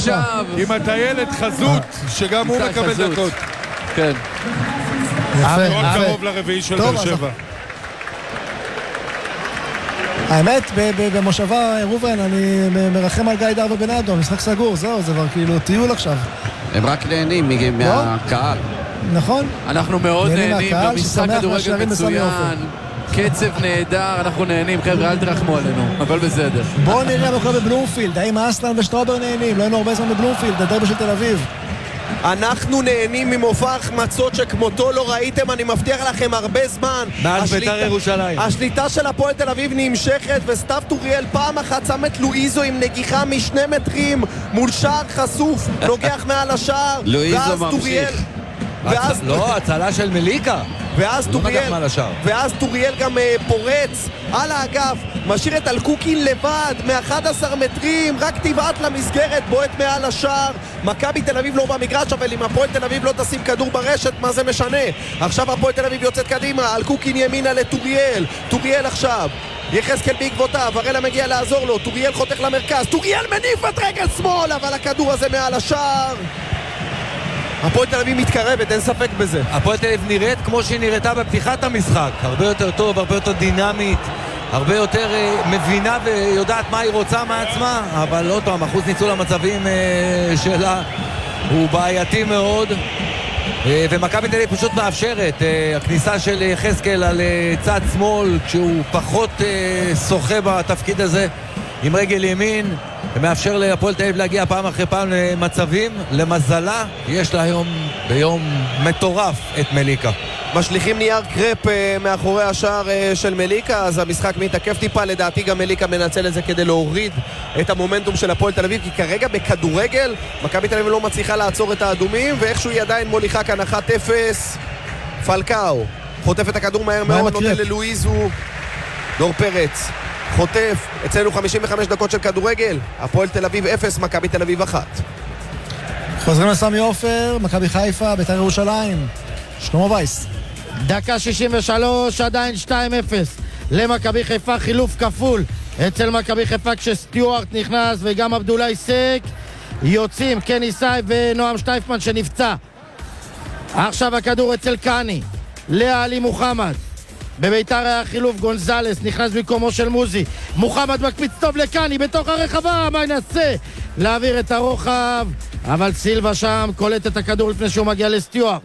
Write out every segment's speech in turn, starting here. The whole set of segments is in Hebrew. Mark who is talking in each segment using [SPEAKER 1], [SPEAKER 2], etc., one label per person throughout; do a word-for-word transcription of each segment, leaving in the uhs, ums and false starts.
[SPEAKER 1] עכשיו.
[SPEAKER 2] עם הטיילת חזות, שגם הוא מקבל דקות.
[SPEAKER 1] כן.
[SPEAKER 2] מאוד קרוב לרביעי של באר שבע.
[SPEAKER 3] האמת, במושבה רובן, אני מרחם על גיא דרבה בנאדו, משחק סגור, זהו, זה כבר כאילו טיול עכשיו.
[SPEAKER 4] הם רק נהנים מהקהל.
[SPEAKER 3] נכון.
[SPEAKER 1] אנחנו מאוד נהנים, במשחק כדורגל מצוין, קצב נהדר, אנחנו נהנים, חבר'ה, אל תרחמו עלינו, הכל בסדר.
[SPEAKER 3] בואו נראה מה קורה בבלומפילד, האם אסלן ושטרובר נהנים, לא היינו הרבה זמן בבלומפילד, הדרבי של תל אביב.
[SPEAKER 5] אנחנו נהנים ממופע החמצות שכמותו לא ראיתם, אני מבטיח לכם הרבה זמן.
[SPEAKER 6] מאז בית"ר ירושלים.
[SPEAKER 5] השליטה של הפועל תל אביב נמשכת, וסתיו טוריאל פעם אחת שם את לואיזו עם נגיחה משני מטרים מול שער חשוף, נוגח מעל השער.
[SPEAKER 4] לואיזו ממשיך.
[SPEAKER 5] ואז...
[SPEAKER 6] לא, הצלה של מליקה.
[SPEAKER 5] ואז טוריאל, ואז טוריאל גם uh, פורץ על האגף, משאיר את אלקוקין לבד מ-אחד עשר מטרים, רק תבעט למסגרת, בועט מעל השער. מכבי תל אביב לא במגרש, אבל אם הפועל תל אביב לא תשים כדור ברשת, מה זה משנה? עכשיו הפועל תל אביב יוצאת קדימה, אלקוקין ימינה לטוריאל, טוריאל עכשיו יחזקאל בעקבותיו, ורלה מגיע לעזור לו, טוריאל חותך למרכז, טוריאל מניף את רגל שמאל, אבל הכדור הזה מעל השער. הפועל תל אביב מתקרבת, אין ספק בזה.
[SPEAKER 6] הפועל תל אביב נראית כמו שהיא נראתה בפתיחת המשחק, הרבה יותר טוב, הרבה יותר דינמית, הרבה יותר uh, מבינה ויודעת מה היא רוצה מעצמה, אבל לא טוב, אחוז ניצול המצבים uh, שלה הוא בעייתי מאוד, uh, ומכבי תל אביב פשוט מאפשרת uh, הכניסה של יחזקאל על uh, צד שמאל, כשהוא פחות uh, שוחה בתפקיד הזה עם רגל ימין, ומאפשר להפועל תל אביב להגיע פעם אחרי פעם למצבים. למזלה יש לה היום ביום מטורף את מליקה.
[SPEAKER 5] משליחים נייר קרפ uh, מאחורי השער uh, של מליקה, אז המשחק מתעכב טיפה. לדעתי גם מליקה מנצל את זה כדי להוריד את המומנטום של הפועל תל אביב, כי כרגע בכדורגל מכבי תל אביב לא מצליחה לעצור את האדומים, ואיכשהו היא עדיין מוליכה כאן אחת אפס. פלקאו חוטף את הכדור מהר מאוד, נותן ללואיזו. דור פרץ חוטף, אצלנו חמישים וחמש דקות של כדורגל, הפועל תל אביב אפס, מכבי תל אביב אחת.
[SPEAKER 3] חוזרים לסמי עופר, מכבי חיפה, בית"ר ירושלים, שלמה וייס.
[SPEAKER 7] דקה שישים ושלוש, עדיין שתיים אפס למכבי חיפה, חילוף כפול אצל מכבי חיפה כשסטיוארט נכנס וגם עבדולאי סק יוצאים, קני סי ונועם שטייפמן שנפצע. עכשיו הכדור אצל קני לעלי מוחמד, בביתר היה חילוף, גונזלס נכנס במקומו של מוזי, מוחמד מקפיץ טוב לקני בתוך הרחבה, מה ינסה להעביר את הרוחב, אבל סילבה שם קולט את הכדור לפני שהוא מגיע לסטיוארט.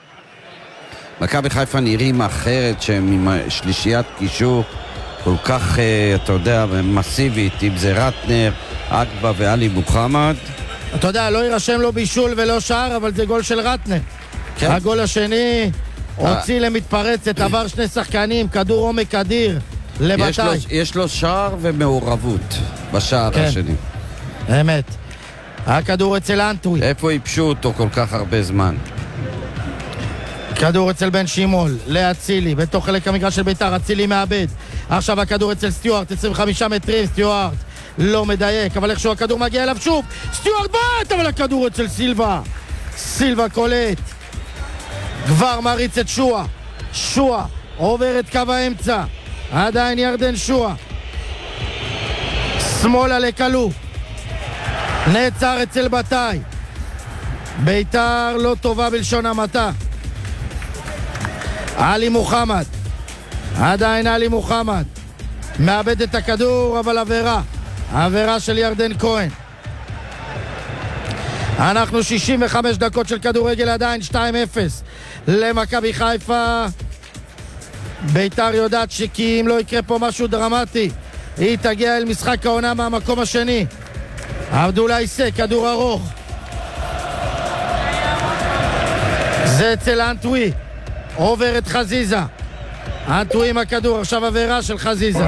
[SPEAKER 4] מכבי חיפה נראים אחרת, שהם עם שלישיית קישור כל כך, אתה יודע, מסיבית, אם זה רטנר, אגבה ואלי מוחמד.
[SPEAKER 7] אתה יודע, לא יירשם לו בישול ולא שער, אבל זה גול של רטנר. כן. הגול השני הוציא למתפרצת, עבר שני שחקנים, כדור עומק אדיר לבתי.
[SPEAKER 4] יש לו, יש לו שער ומעורבות בשער כן. השני.
[SPEAKER 7] אמת. הכדור אצל אנטוי.
[SPEAKER 4] איפה ייפשו אותו כל כך הרבה זמן?
[SPEAKER 7] כדור אצל בן שימול, להצילי, בתוך חלק המגרש של ביתר, הצילי מאבד. עכשיו הכדור אצל סטיוארט, עשרים וחמישה מטרים, סטיוארט לא מדייק, אבל איכשהו הכדור מגיע אליו שוב, סטיוארט באת, אבל הכדור אצל סילבה. סילבה קולט. כבר מריץ את שואה, שואה עובר את קו האמצע, עדיין ירדן שואה, שמאלה לקלו, נעצר אצל בתאי. ביתר לא טובה בלשון המעטה. עלי מוחמד, עדיין עלי מוחמד מאבד את הכדור, אבל עבירה, עבירה של ירדן כהן. אנחנו שישים וחמש דקות של כדורגל, עדיין שתיים אפס למכבי חיפה. ביתר יודעת שכי אם לא יקרה פה משהו דרמטי היא תגיע אל משחק העונה מהמקום השני. עבדולאי סק, כדור ארוך, זה אצל אנטוי, עובר את חזיזה, אנטוי עם הכדור, עכשיו עבירה של חזיזה.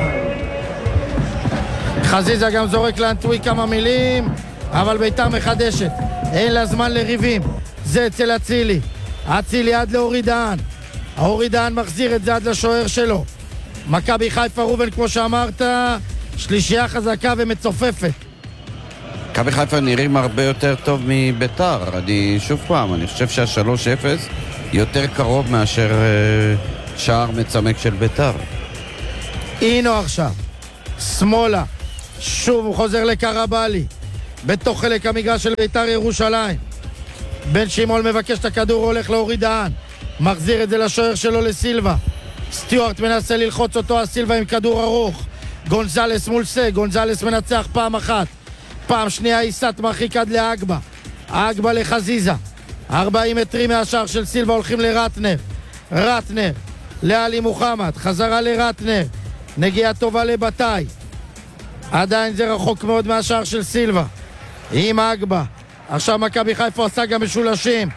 [SPEAKER 7] חזיזה גם זורק לאנטוי כמה מילים, אבל ביתר מחדשת, אין לה זמן לריבים. זה אצל אצילי, אצילי עד לאורי דהן, אורי דהן מחזיר את זה עד לשוער שלו. מכבי חיפה רובן, כמו שאמרת, שלישייה חזקה ומצופפת.
[SPEAKER 4] מכבי חיפה נראים הרבה יותר טוב מביתר. אני שוב פעם, אני חושב שהשלוש אפס יותר קרוב מאשר uh, שער מצמק של ביתר.
[SPEAKER 7] אינו עכשיו שמאלה, שוב הוא חוזר לקרבלי, בתוך חלק המגרש של בית"ר ירושלים. בן שמעון מבקש את הכדור, הולך להוריד דהן, מחזיר את זה לשוער שלו לסילבה. סטיוארט מנסה ללחוץ אותו, הסילבה עם כדור ארוך. גונזלס מול סה, גונזלס מנצח פעם אחת, פעם שנייה איסת מרחיק עד לאגבה. אגבה לחזיזה, ארבעים מטרים מהשער של סילבה, הולכים לרטנר. רטנר לאלי מוחמד, חזרה לרטנר, נגיעה טובה לבטאי, עדיין זה רחוק מאוד מהשער של סילבה עם אגבה. עכשיו מכבי חיפה עושה גם משולשים,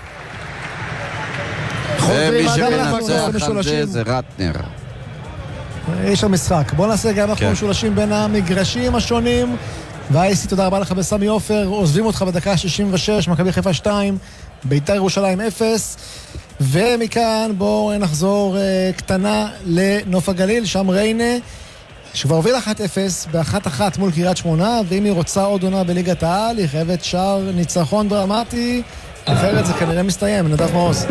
[SPEAKER 4] ומי שמנצח על זה זה רטנר.
[SPEAKER 3] יש שם משחק. בואו נעשה גם אנחנו משולשים בין המגרשים השונים. ואייסי, תודה רבה לך בסמי עופר. עוזבים אותך בדקה שישים ושש, מכבי חיפה שתיים, בית"ר ירושלים אפס. ומכאן בואו נחזור uh, קטנה לנוף הגליל, שם ריינה שכבר הוביל אחת אפס ב-אחת אחת מול קריית שמונה, ואם היא רוצה עוד עונה בליגת העל היא חייבת שער ניצחון דרמטי, אחרת זה כנראה מסתיים. נדב מעוז.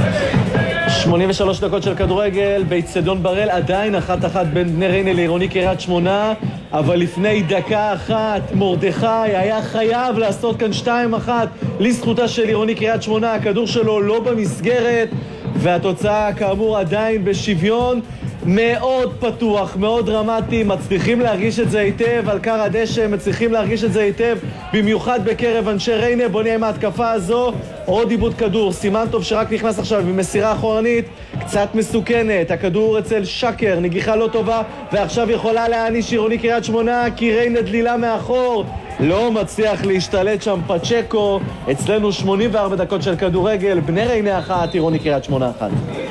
[SPEAKER 8] שמונים ושלוש דקות של כדורגל באצטדיון בראל, עדיין אחת אחת בין בני ריינה לעירוני קריית שמונה, אבל לפני דקה אחת מרדכי היה חייב לעשות כאן שתיים אחת לזכותה של עירוני קריית שמונה. הכדור שלו לא במסגרת, והתוצאה כאמור עדיין בשוויון. מאוד פתוח, מאוד דרמטי, מצליחים להרגיש את זה היטב על קר הדשא, מצליחים להרגיש את זה היטב במיוחד בקרב אנשי ריינה. בוא נהיה מההתקפה הזו, עוד עיבוד כדור, סימן טוב שרק נכנס עכשיו במסירה אחורנית קצת מסוכנת, הכדור אצל שקר, נגיחה לא טובה, ועכשיו יכולה להעניש עירוני קריית שמונה כי ריינה דלילה מאחור, לא מצליח להשתלט שם פצ'קו. אצלנו שמונים וארבע דקות של כדורגל, בני ריינה אחת, עירוני קריית שמונה אחת.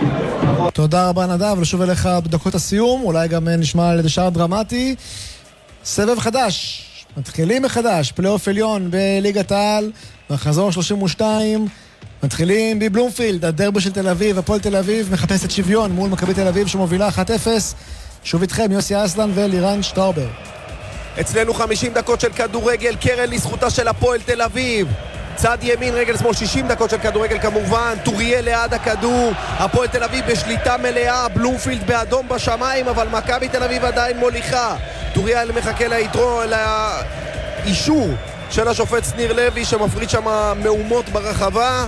[SPEAKER 3] תודה רבה נדב, לשוב אליך בדקות הסיום, אולי גם נשמע על ידי שער דרמטי. סבב חדש, מתחילים מחדש, פלייאוף עליון בליגת העל, מחזור שלושים ושתיים, מתחילים בבלומפילד, הדרבי של תל אביב, הפועל תל אביב מחפשת שוויון מול מכבי תל אביב שמובילה אחת אפס. שוב איתכם יוסי אסלן ולירן שטאובר.
[SPEAKER 5] אצלנו חמישים דקות של כדורגל, קרן לזכותה של הפועל תל אביב, צד ימין, רגל שמאל, שישים דקות של כדורגל כמובן, טוריאל ליד הכדור, הפועל תל אביב בשליטה מלאה, בלומפילד באדום בשמיים, אבל מכבי תל אביב עדיין מוליכה. טוריאל מחכה ליתרו, לאישור של השופט שניר לוי שמפריד שם מהומות ברחבה,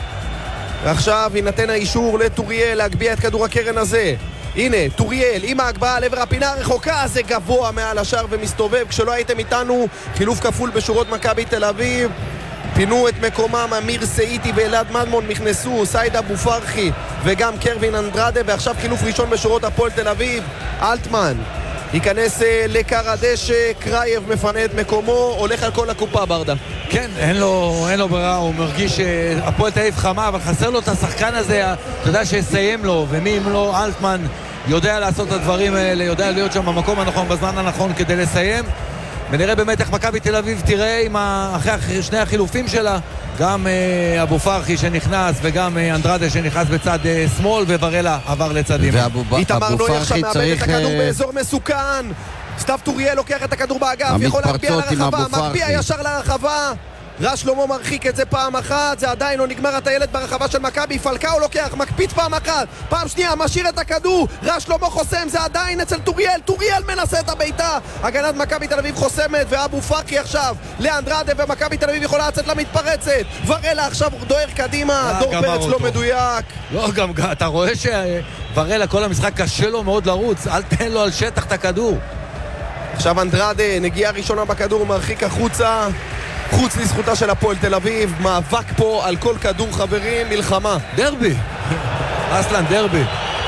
[SPEAKER 5] ועכשיו יינתן האישור לטוריאל להגביע את כדור הקרן הזה. הנה, טוריאל עם ההגבהה לעבר הפינה הרחוקה, זה גבוה מעל השאר ומסתובב. כשלא הייתם איתנו, חילוף כפול בשורות מכבי תל אביב, פינו את מקומם אמיר סאיטי ואלעד מדמון, נכנסו סייד אבו פרחי וגם קרווין אנדרדה, ועכשיו חילוף ראשון בשורות הפועל תל אביב, אלטמן ייכנס לקר הדשא, קרייב מפנה את מקומו, הולך על כל הקופה ברדה.
[SPEAKER 6] כן, אין לו, אין לו ברירה, הוא מרגיש שהפועל תל אביב חמה, אבל חסר לו את השחקן הזה, אתה יודע שיסיים לו, ומי אם לא אלטמן יודע לעשות את הדברים האלה, יודע להיות שם במקום הנכון, בזמן הנכון כדי לסיים. ונראה באמת איך מכבי תל אביב תראה עם אחרי שני החילופים שלה, גם אה, אבו פרחי שנכנס וגם אה, אנדרדה שנכנס בצד אה, שמאל, וברלה עבר לצד ימין.
[SPEAKER 5] איתמר נוי עכשיו מאבד את הכדור באזור מסוכן, סתיו טוריאל לוקח את הכדור באגף, יכול להגביע לרחבה, מגביע ישר לרחבה, רז שלמה מרחיק את זה פעם אחת, זה עדיין לא נגמר הטיילת ברחבה של מכבי, פלקאו לוקח, מקפיץ פעם אחת, פעם שנייה משאיר את הכדור, רז שלמה חוסם, זה עדיין אצל טוריאל, טוריאל מנסה את הביתה, הגנת מכבי תל אביב חוסמת, ואבו פרחי עכשיו לאנדרדה, ומכבי תל אביב יכולה לצאת למתפרצת, ורלה עכשיו דוהר קדימה, דור פרץ לא מדויק.
[SPEAKER 6] לא, גם אתה רואה שוורלה כל המשחק קשה לו מאוד לרוץ, אל תן לו על שטח את הכדור.
[SPEAKER 5] עכשיו אנדרדה, נגיעה ראשונה בכדור, מרחיק החוצה, חוץ לזכותה של הפועל תל אביב, מאבק פה על כל כדור חברים, מלחמה.
[SPEAKER 6] דרבי. אסלן דרבי.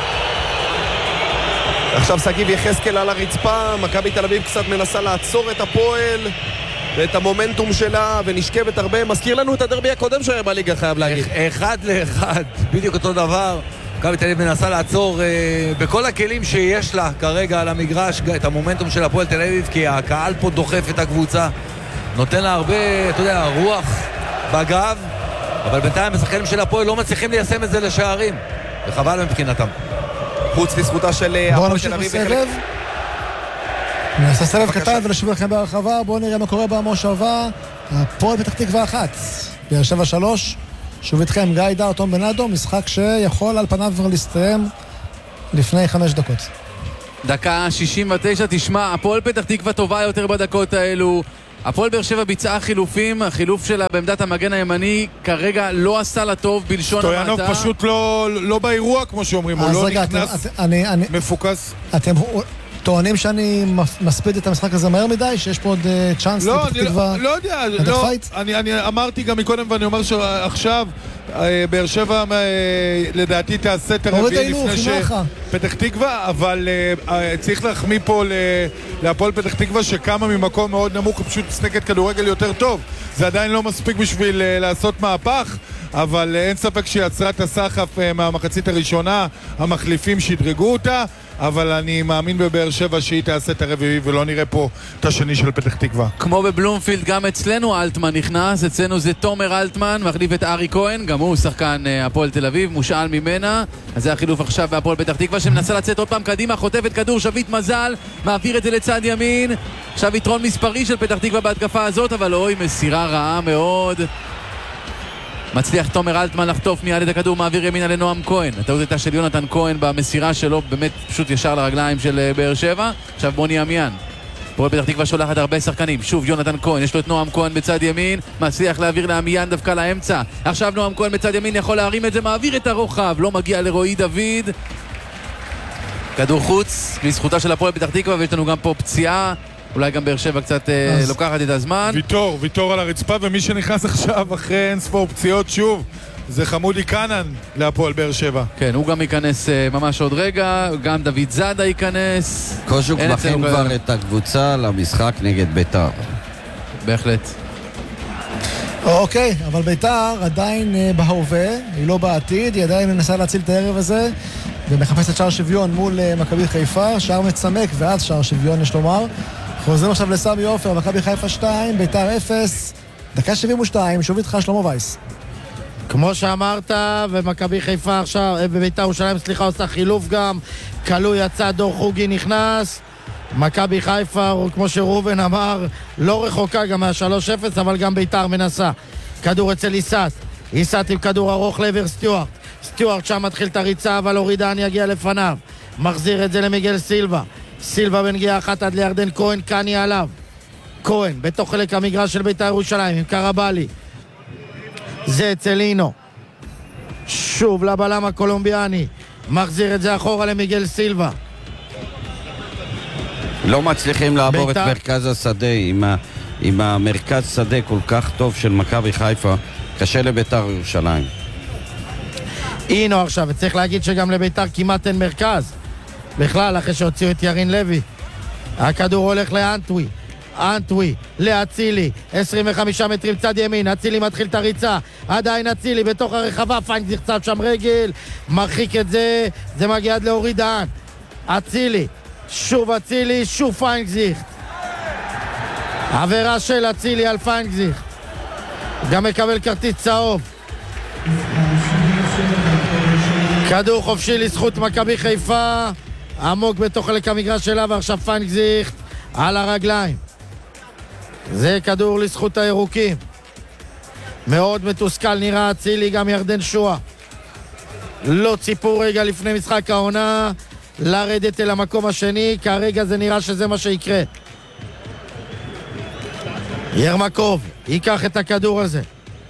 [SPEAKER 5] עכשיו סגיב יחזקאל על הרצפה, מכבי תל אביב קצת מנסה לעצור את הפועל ואת המומנטום שלה ונשכבת הרבה, מזכיר לנו את הדרבי הקודם שהיה בליגה, חייב להגיד.
[SPEAKER 6] אחד לאחד, בדיוק אותו דבר. מכבי תל אביב מנסה לעצור אה, בכל הכלים שיש לה כרגע על המגרש את המומנטום של הפועל תל אביב, כי הקהל פה דוחף את הקבוצה, נותן לה הרבה, אתה יודע, רוח בגב, אבל בינתיים השחקנים של הפועל לא מצליחים ליישם את זה לשערים, וחבל מבחינתם.
[SPEAKER 5] חוץ לזכותה של הפועל תל אביב.
[SPEAKER 3] נעשה סבב קטן ולשוב לכם ברחבה, בואו נראה מה קורה במושבה. הפועל פתח תקווה אחת, באר שבע שלוש, שוב איתכם גיא דר, תום בנאדו, משחק שיכול על פניו כבר להסתיים לפני חמש דקות.
[SPEAKER 1] דקה שישים ותשע, תשמע, הפועל פתח תקווה טובה יותר בדקות האלו, הפועל באר שבע ביצעה חילופים, החילוף שלה בעמדת המגן הימני כרגע לא עשה לה טוב בלשון המעטה.
[SPEAKER 2] סטויאנוב פשוט לא, לא באירוע כמו שאומרים, הוא לא
[SPEAKER 3] רגע,
[SPEAKER 2] נכנס
[SPEAKER 3] אתם, אני, אני,
[SPEAKER 2] מפוקס.
[SPEAKER 3] אתם טוענים שאני מספיד את המשחק הזה מהר מדי? שיש פה עוד uh, צ'אנס
[SPEAKER 2] לא,
[SPEAKER 3] לפתח תקווה?
[SPEAKER 2] לא, לא יודע, לא, אני, אני אמרתי גם מקודם ואני אומר שעכשיו באר שבע לדעתי תעשה את הרביעי לפני שפתח תקווה, אבל צריך להחמיא פה להפועל פתח תקווה שקמה ממקום מאוד נמוך, פשוט סנקת כדורגל יותר טוב. זה עדיין לא מספיק בשביל לעשות מהפך, אבל אין ספק שהיא יצרה את הסחף מהמחצית הראשונה, המחליפים שדרגו אותה, אבל אני מאמין בבאר שבע שהיא תעשה את הרביעי ולא נראה פה את השני של פתח תקווה.
[SPEAKER 1] כמו בבלומפילד, גם אצלנו אלטמן נכנס, אצלנו זה תומר אלטמן, מחליף את ארי כהן, גם הוא שחקן הפועל תל אביב, מושאל ממנה, אז זה החילוף עכשיו בהפועל פתח תקווה שמנסה לצאת עוד פעם קדימה, חוטפת כדור, שביט מזל, מעביר את זה לצד ימין, עכשיו יתרון מספרי של פתח תקווה בהתקפה הזאת, אבל אוי, מסירה רעה מאוד. מצליח תומר אלטמן לחטוף מיד את הכדור, מעביר ימינה לנועם כהן. הטעות הייתה של יונתן כהן במסירה שלו, באמת פשוט ישר לרגליים של באר שבע. עכשיו בוני אמיאן. הפועל פתח תקווה שולחת הרבה שחקנים. שוב יונתן כהן, יש לו את נועם כהן בצד ימין, מצליח להעביר לאמיאן דווקא לאמצע. עכשיו נועם כהן בצד ימין יכול להרים את זה, מעביר את הרוחב, לא מגיע לרועי דוד. כדור חוץ, לזכותה של הפועל פתח תקווה, ויש לנו גם פה פציעה. אולי גם באר שבע קצת אז... לוקחת את הזמן.
[SPEAKER 2] ויתור, ויתור על הרצפה, ומי שנכנס עכשיו אחרי אין ספור פציעות שוב, זה חמודי קנן להפועל באר שבע.
[SPEAKER 1] כן, הוא גם ייכנס ממש עוד רגע, גם דוד זאדה ייכנס.
[SPEAKER 4] קוז'וק מכין כבר את הקבוצה למשחק נגד ביתר.
[SPEAKER 1] בהחלט.
[SPEAKER 3] אוקיי, אבל ביתר עדיין בהווה, היא לא בעתיד, היא עדיין מנסה להציל את הערב הזה, ומחפשת שער שוויון מול מכבי חיפה, שער מצמק ואז שער שוויון יש לומר. חוזרים עכשיו לסמי עופר, מכבי חיפה שתיים, ביתר אפס, דקה שבעים ושתיים, שוב איתך שלמה וייס.
[SPEAKER 7] כמו שאמרת, ומכבי חיפה עכשיו, בביתר ירושלים, סליחה, עושה חילוף גם, קלו יצא, דור חוגי נכנס, מכבי חיפה, כמו שרובן אמר, לא רחוקה גם מה-שלוש אפס, אבל גם ביתר מנסה. כדור אצל איסת, איסת עם כדור ארוך לעבר סטיוארט, סטיוארט שם מתחיל את הריצה, אבל אורידן יגיע לפניו, מחזיר את זה למיגל סילבה, סילבה בנגיעה אחת עד לירדן כהן, קני עליו, כהן בתוך חלק המגרש של ביתר ירושלים עם קרבלי, זה אצל אינו, שוב לבלם הקולומביאני, מחזיר את זה אחורה למיגל סילבה.
[SPEAKER 4] לא מצליחים לעבור ביתר... את מרכז השדה עם, ה... עם המרכז שדה כל כך טוב של מכבי חיפה, קשה לביתר ירושלים.
[SPEAKER 7] אינו עכשיו, וצריך להגיד שגם לביתר כמעט אין מרכז בכלל, אחרי שהוציאו את ירין לוי. הכדור הולך לאנטווי, אנטווי לאצילי, עשרים וחמישה מטרים צד ימין, אצילי מתחיל את הריצה, עדיין אצילי בתוך הרחבה, פיינק זיחצב שם רגל, מרחיק את זה, זה מגיע עד לאורידן, אצילי, שוב אצילי, שוב פיינק זיחט, עבירה של אצילי על פיינק זיחט, גם מקבל כרטיס צהוב. כדור חופשי לזכות מכבי חיפה, עמוק בתוך חלק המגרש שלה, ועכשיו פיינק זיחט על הרגליים. זה כדור לזכות הירוקים. מאוד מתוסכל נראה אצילי, גם ירדן שואה. לא ציפו רגע לפני משחק העונה לרדת אל המקום השני, כרגע זה נראה שזה מה שיקרה. ירמקוב ייקח את הכדור הזה.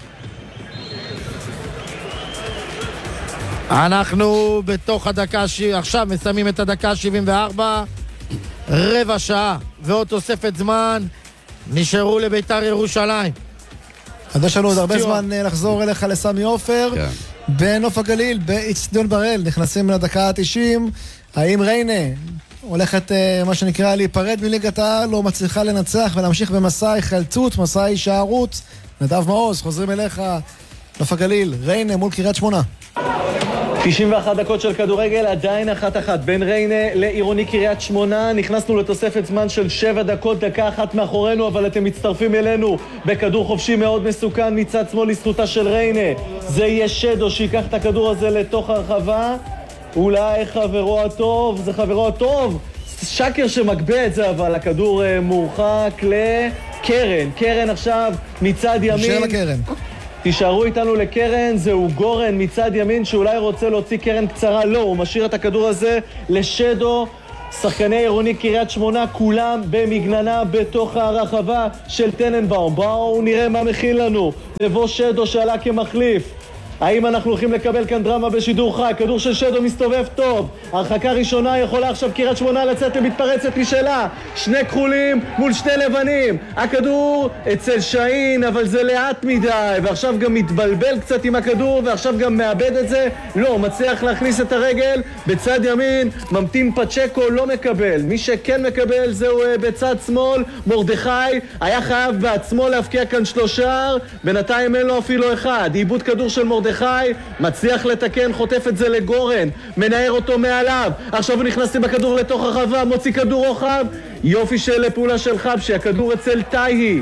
[SPEAKER 7] אנחנו בתוך הדקה, עכשיו מסיימים את הדקה שבעים וארבע, רבע שעה ועוד תוספת זמן נשארו לביתר ירושלים.
[SPEAKER 3] אז יש לנו עוד הרבה זמן לחזור אליך לסמי עופר. בנוף הגליל, באצטדיון בראל, נכנסים לדקה ה-תשעים. האם ריינה הולכת מה שנקרא להיפרד מליגת העל, לא מצליחה לנצח ולהמשיך במסע היחלצות, מסע הישארות? נדב מעוז, חוזרים אליך, נוף הגליל, ריינה מול קריית שמונה.
[SPEAKER 8] תשעים ואחת דקות של כדורגל, עדיין אחת אחת בין ריינה לעירוני קריית שמונה. נכנסנו לתוספת זמן של שבע דקות, דקה אחת מאחורינו, אבל אתם מצטרפים אלינו בכדור חופשי מאוד מסוכן מצד שמאל לזכותה של ריינה. זה יהיה שדו שיקח את הכדור הזה לתוך הרחבה, אולי חברו הטוב, זה חברו הטוב, שקר שמקבע את זה, אבל הכדור מורחק לקרן. קרן עכשיו מצד ימין.
[SPEAKER 3] נשאר לקרן.
[SPEAKER 8] תישארו איתנו לקרן, זהו גורן מצד ימין שאולי רוצה להוציא קרן קצרה, לא, הוא משאיר את הכדור הזה לשדו, שחקני עירוני קריית שמונה כולם במגננה בתוך הרחבה של טננבאום. בואו נראה מה מכין לנו. נבוא שדו שעלה כמחליף. האם אנחנו הולכים לקבל כאן דרמה בשידור חי? כדור של שדו מסתובב טוב. הרחקה ראשונה יכולה עכשיו קריית שמונה לצאת למתפרצת משלה. שני כחולים מול שני לבנים. הכדור אצל שאין, אבל זה לאט מדי. ועכשיו גם מתבלבל קצת עם הכדור, ועכשיו גם מאבד את זה. לא, מצליח להכניס את הרגל. בצד ימין, ממתין פצ'קו, לא מקבל. מי שכן מקבל זהו בצד שמאל. מרדכי היה חייב בעצמו להפקיע כאן שלושה. בינתיים אין לו אפילו אחד. איבוד כדור של מרדכי. מצליח לתקן, חוטף את זה לגורן, מנער אותו מעליו, עכשיו הוא נכנס עם הכדור לתוך הרחבה, מוציא כדור רוחב, יופי של פעולה של חבשי, הכדור אצל טייהי.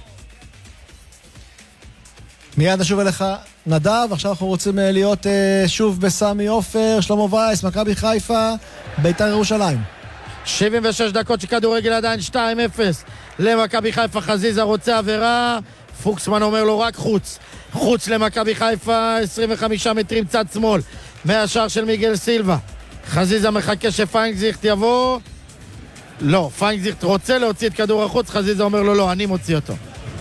[SPEAKER 3] מיד נשוב אליך נדב, עכשיו אנחנו רוצים להיות uh, שוב בסמי עופר, שלמה וייס, מכבי חיפה, בית"ר ירושלים.
[SPEAKER 7] שבעים ושש דקות שכדורגל עדיין שתיים אפס למכבי חיפה, חזיזה רוצה עבירה, פוקסמן אומר לו רק חוץ. חוץ למכבי חיפה, עשרים וחמישה מטרים צד שמאל מהשער של מיגל סילבה. חזיזה מחכה שפיינגזיכט יבוא. לא, פיינגזיכט רוצה להוציא את כדור החוץ, חזיזה אומר לו לא, אני מוציא אותו.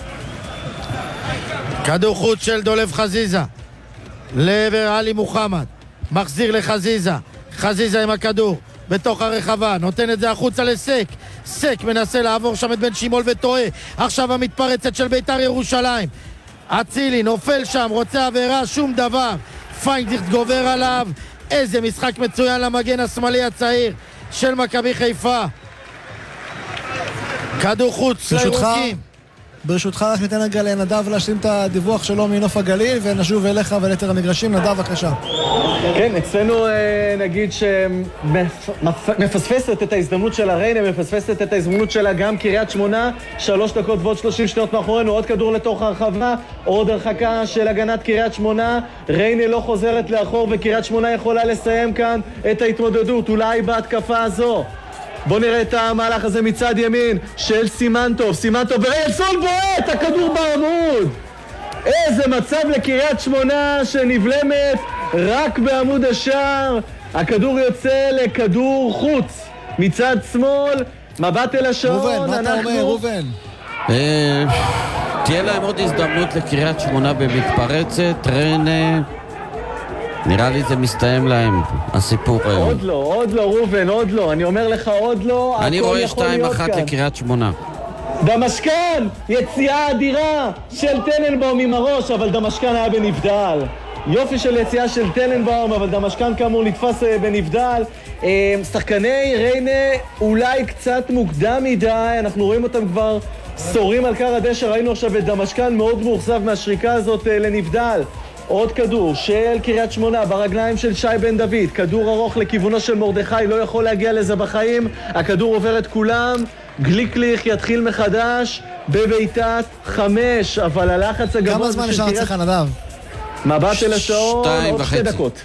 [SPEAKER 7] כדור חוץ של דולב חזיזה לעבר עלי מוחמד, מחזיר לחזיזה, חזיזה עם הכדור בתוך הרחבה, נותן את זה החוצה לסק, סק מנסה לעבור שם את בן שימול וטועה. עכשיו המתפרצת של בית"ר ירושלים, אצילי נופל שם, רוצה עבירה, שום דבר. פיינגזיכט גובר עליו. איזה משחק מצוין למגן השמאלי הצעיר של מכבי חיפה. כדור חוץ לירוקים.
[SPEAKER 3] ברשותך רק ניתן רגע לנדב להשלים את הדיווח שלו מנוף הגליל ונשוב אליך וליתר המגרשים. נדב, בבקשה.
[SPEAKER 8] כן, אצלנו נגיד שמפספסת את ההזדמנות של הריינה, מפספסת את ההזדמנות שלה גם קריית שמונה, שלוש דקות ועוד שלושים שניות מאחורינו, עוד כדור לתוך הרחבה, עוד הרחקה של הגנת קריית שמונה, ריינה לא חוזרת לאחור וקריית שמונה יכולה לסיים כאן את ההתמודדות, אולי בהתקפה הזו. בוא נראה את המהלך הזה מצד ימין של סימנטוב, סימנטוב וריאלסון בועט, הכדור בעמוד. איזה מצב לקריית שמונה שנבלמת רק בעמוד השער. הכדור יוצא לכדור חוץ מצד שמאל, מבט אל השעון.
[SPEAKER 3] רובן, מה אתה אומר, רובן?
[SPEAKER 4] תהיה להם עוד הזדמנות לקריית שמונה במתפרצת, ריינה. נראה לי זה מסתיים להם, הסיפור היום.
[SPEAKER 8] עוד לא, עוד לא, רובן, עוד לא. אני אומר לך, עוד לא.
[SPEAKER 4] אני רואה שתיים אחת לקריית שמונה.
[SPEAKER 8] דמשקן, יציאה אדירה של טננבאום עם הראש, אבל דמשקן היה בנבדל. יופי של יציאה של טננבאום, אבל דמשקן כאמור נתפס בנבדל. שחקני ריינה אולי קצת מוקדם מדי, אנחנו רואים אותם כבר סורים על קר הדשא, ראינו עכשיו את דמשקן מאוד מאוכזב מהשריקה הזאת לנבדל. עוד כדור של קריית שמונה ברגליים של שי בן דוד, כדור ארוך לכיוונו של מרדכי, לא יכול להגיע לזה בחיים, הכדור עובר את כולם, גליקליך יתחיל מחדש בביתת חמש, אבל הלחץ הגבוה...
[SPEAKER 3] כמה זמן נשאר אצלך נדב?
[SPEAKER 8] מבט אל השעון, עוד שתי דקות.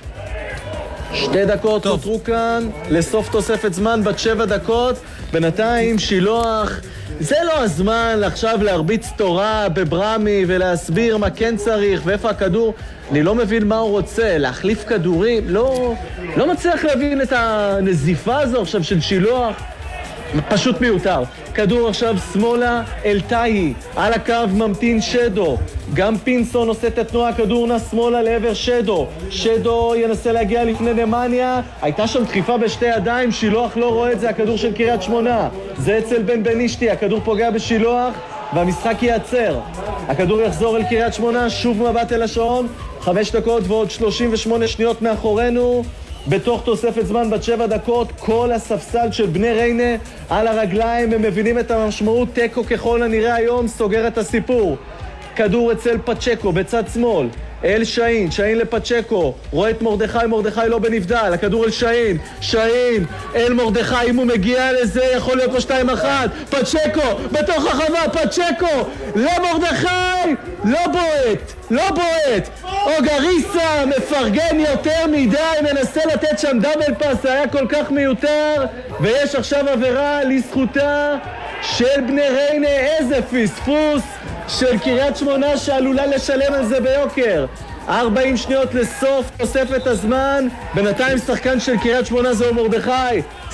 [SPEAKER 8] שתי דקות נותרו כאן לסוף תוספת זמן בת שבע דקות, בינתיים שילוח. זה לא הזמן עכשיו להרביץ תורה בברמי ולהסביר מה כן צריך ואיפה הכדור. אני לא מבין מה הוא רוצה, להחליף כדורים, לא, לא מצליח להבין את הנזיפה הזו עכשיו של שילוח. פשוט מיותר. כדור עכשיו שמאלה אל טייהי, על הקו ממתין שדו, גם פינסון עושה את התנועה, כדור נע שמאלה לעבר שדו, שדו ינסה להגיע לפני נמניה, הייתה שם דחיפה בשתי ידיים, שילוח לא רואה את זה, הכדור של קריית שמונה, זה אצל בן בנישתי, הכדור פוגע בשילוח והמשחק ייעצר. הכדור יחזור אל קריית שמונה, שוב מבט אל השעון, חמש דקות ועוד שלושים ושמונה שניות מאחורינו. בתוך תוספת זמן בת שבע דקות, כל הספסל של בני ריינה על הרגליים, הם מבינים את המשמעות, טקו ככל הנראה היום סוגר את הסיפור. כדור אצל פצ'קו בצד שמאל, אל שאין, שאין לפצ'קו, רואה את מרדכי, מרדכי לא בנבדל, הכדור אל שאין, שאין, אל מרדכי, אם הוא מגיע לזה יכול להיות פה שתיים אחת, פצ'קו, בתוך החווה, פצ'קו, למרדכי, לא בועט, לא בועט, אוגריסה מפרגן יותר מדי, מנסה לתת שם דאבל פאס, היה כל כך מיותר, ויש עכשיו עבירה לזכותה של בני ריינה, איזה פספוס של קריית שמונה שעלולה לשלם על זה ביוקר. ארבעים שניות לסוף תוספת הזמן, בינתיים שחקן של קריית שמונה זהו מרדכי,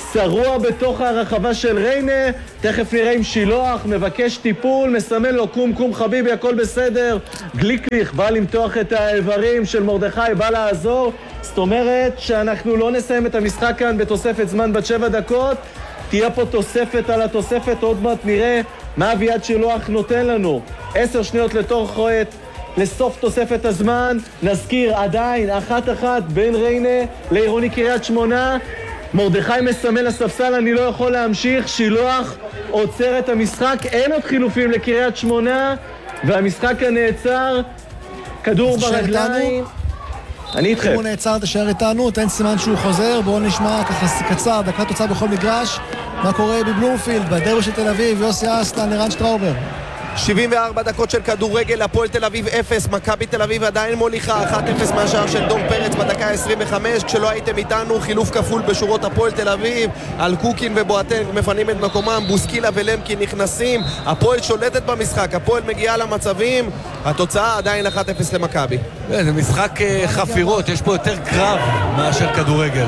[SPEAKER 8] שרוע בתוך הרחבה של ריינה, תכף נראה עם שילוח, מבקש טיפול, מסמן לו קום קום חביבי, הכל בסדר. גליקליך בא למתוח את האיברים של מרדכי, בא לעזור. זאת אומרת שאנחנו לא נסיים את המשחק כאן בתוספת זמן בת שבע דקות, תהיה פה תוספת על התוספת, עוד מעט נראה מה אביעד שילוח נותן לנו. עשר שניות לתוך חועט לסוף תוספת הזמן, נזכיר עדיין אחת אחת בין ריינה לעירוני קריית שמונה. מרדכי מסמן לספסל, אני לא יכול להמשיך, שילוח עוצר את המשחק, אין עוד חילופים לקריית שמונה והמשחק הנעצר, כדור ברגליים. אני איתכם.
[SPEAKER 3] הוא נעצר, תשאר איתנו, תן סימן שהוא חוזר, בואו נשמע ככה קצר, דקה תוצאה בכל מגרש, מה קורה בבלומפילד, בדרבי של תל אביב, יוסי אסלן, לירן שטראובר.
[SPEAKER 5] שבעים וארבע דקות של כדורגל, הפועל תל אביב אפס, מכבי תל אביב עדיין מוליכה, אחת אפס מהשער של דור פרץ בדקה עשרים וחמש. כשלא הייתם איתנו, חילוף כפול בשורות הפועל תל אביב, על קוקין ובואטנג מפנים את מקומם, בוסקילה ולמקין נכנסים, הפועל שולטת במשחק, הפועל מגיעה למצבים, התוצאה עדיין אחת אפס למכבי.
[SPEAKER 6] זה משחק חפירות, יש פה יותר קרב מאשר כדורגל.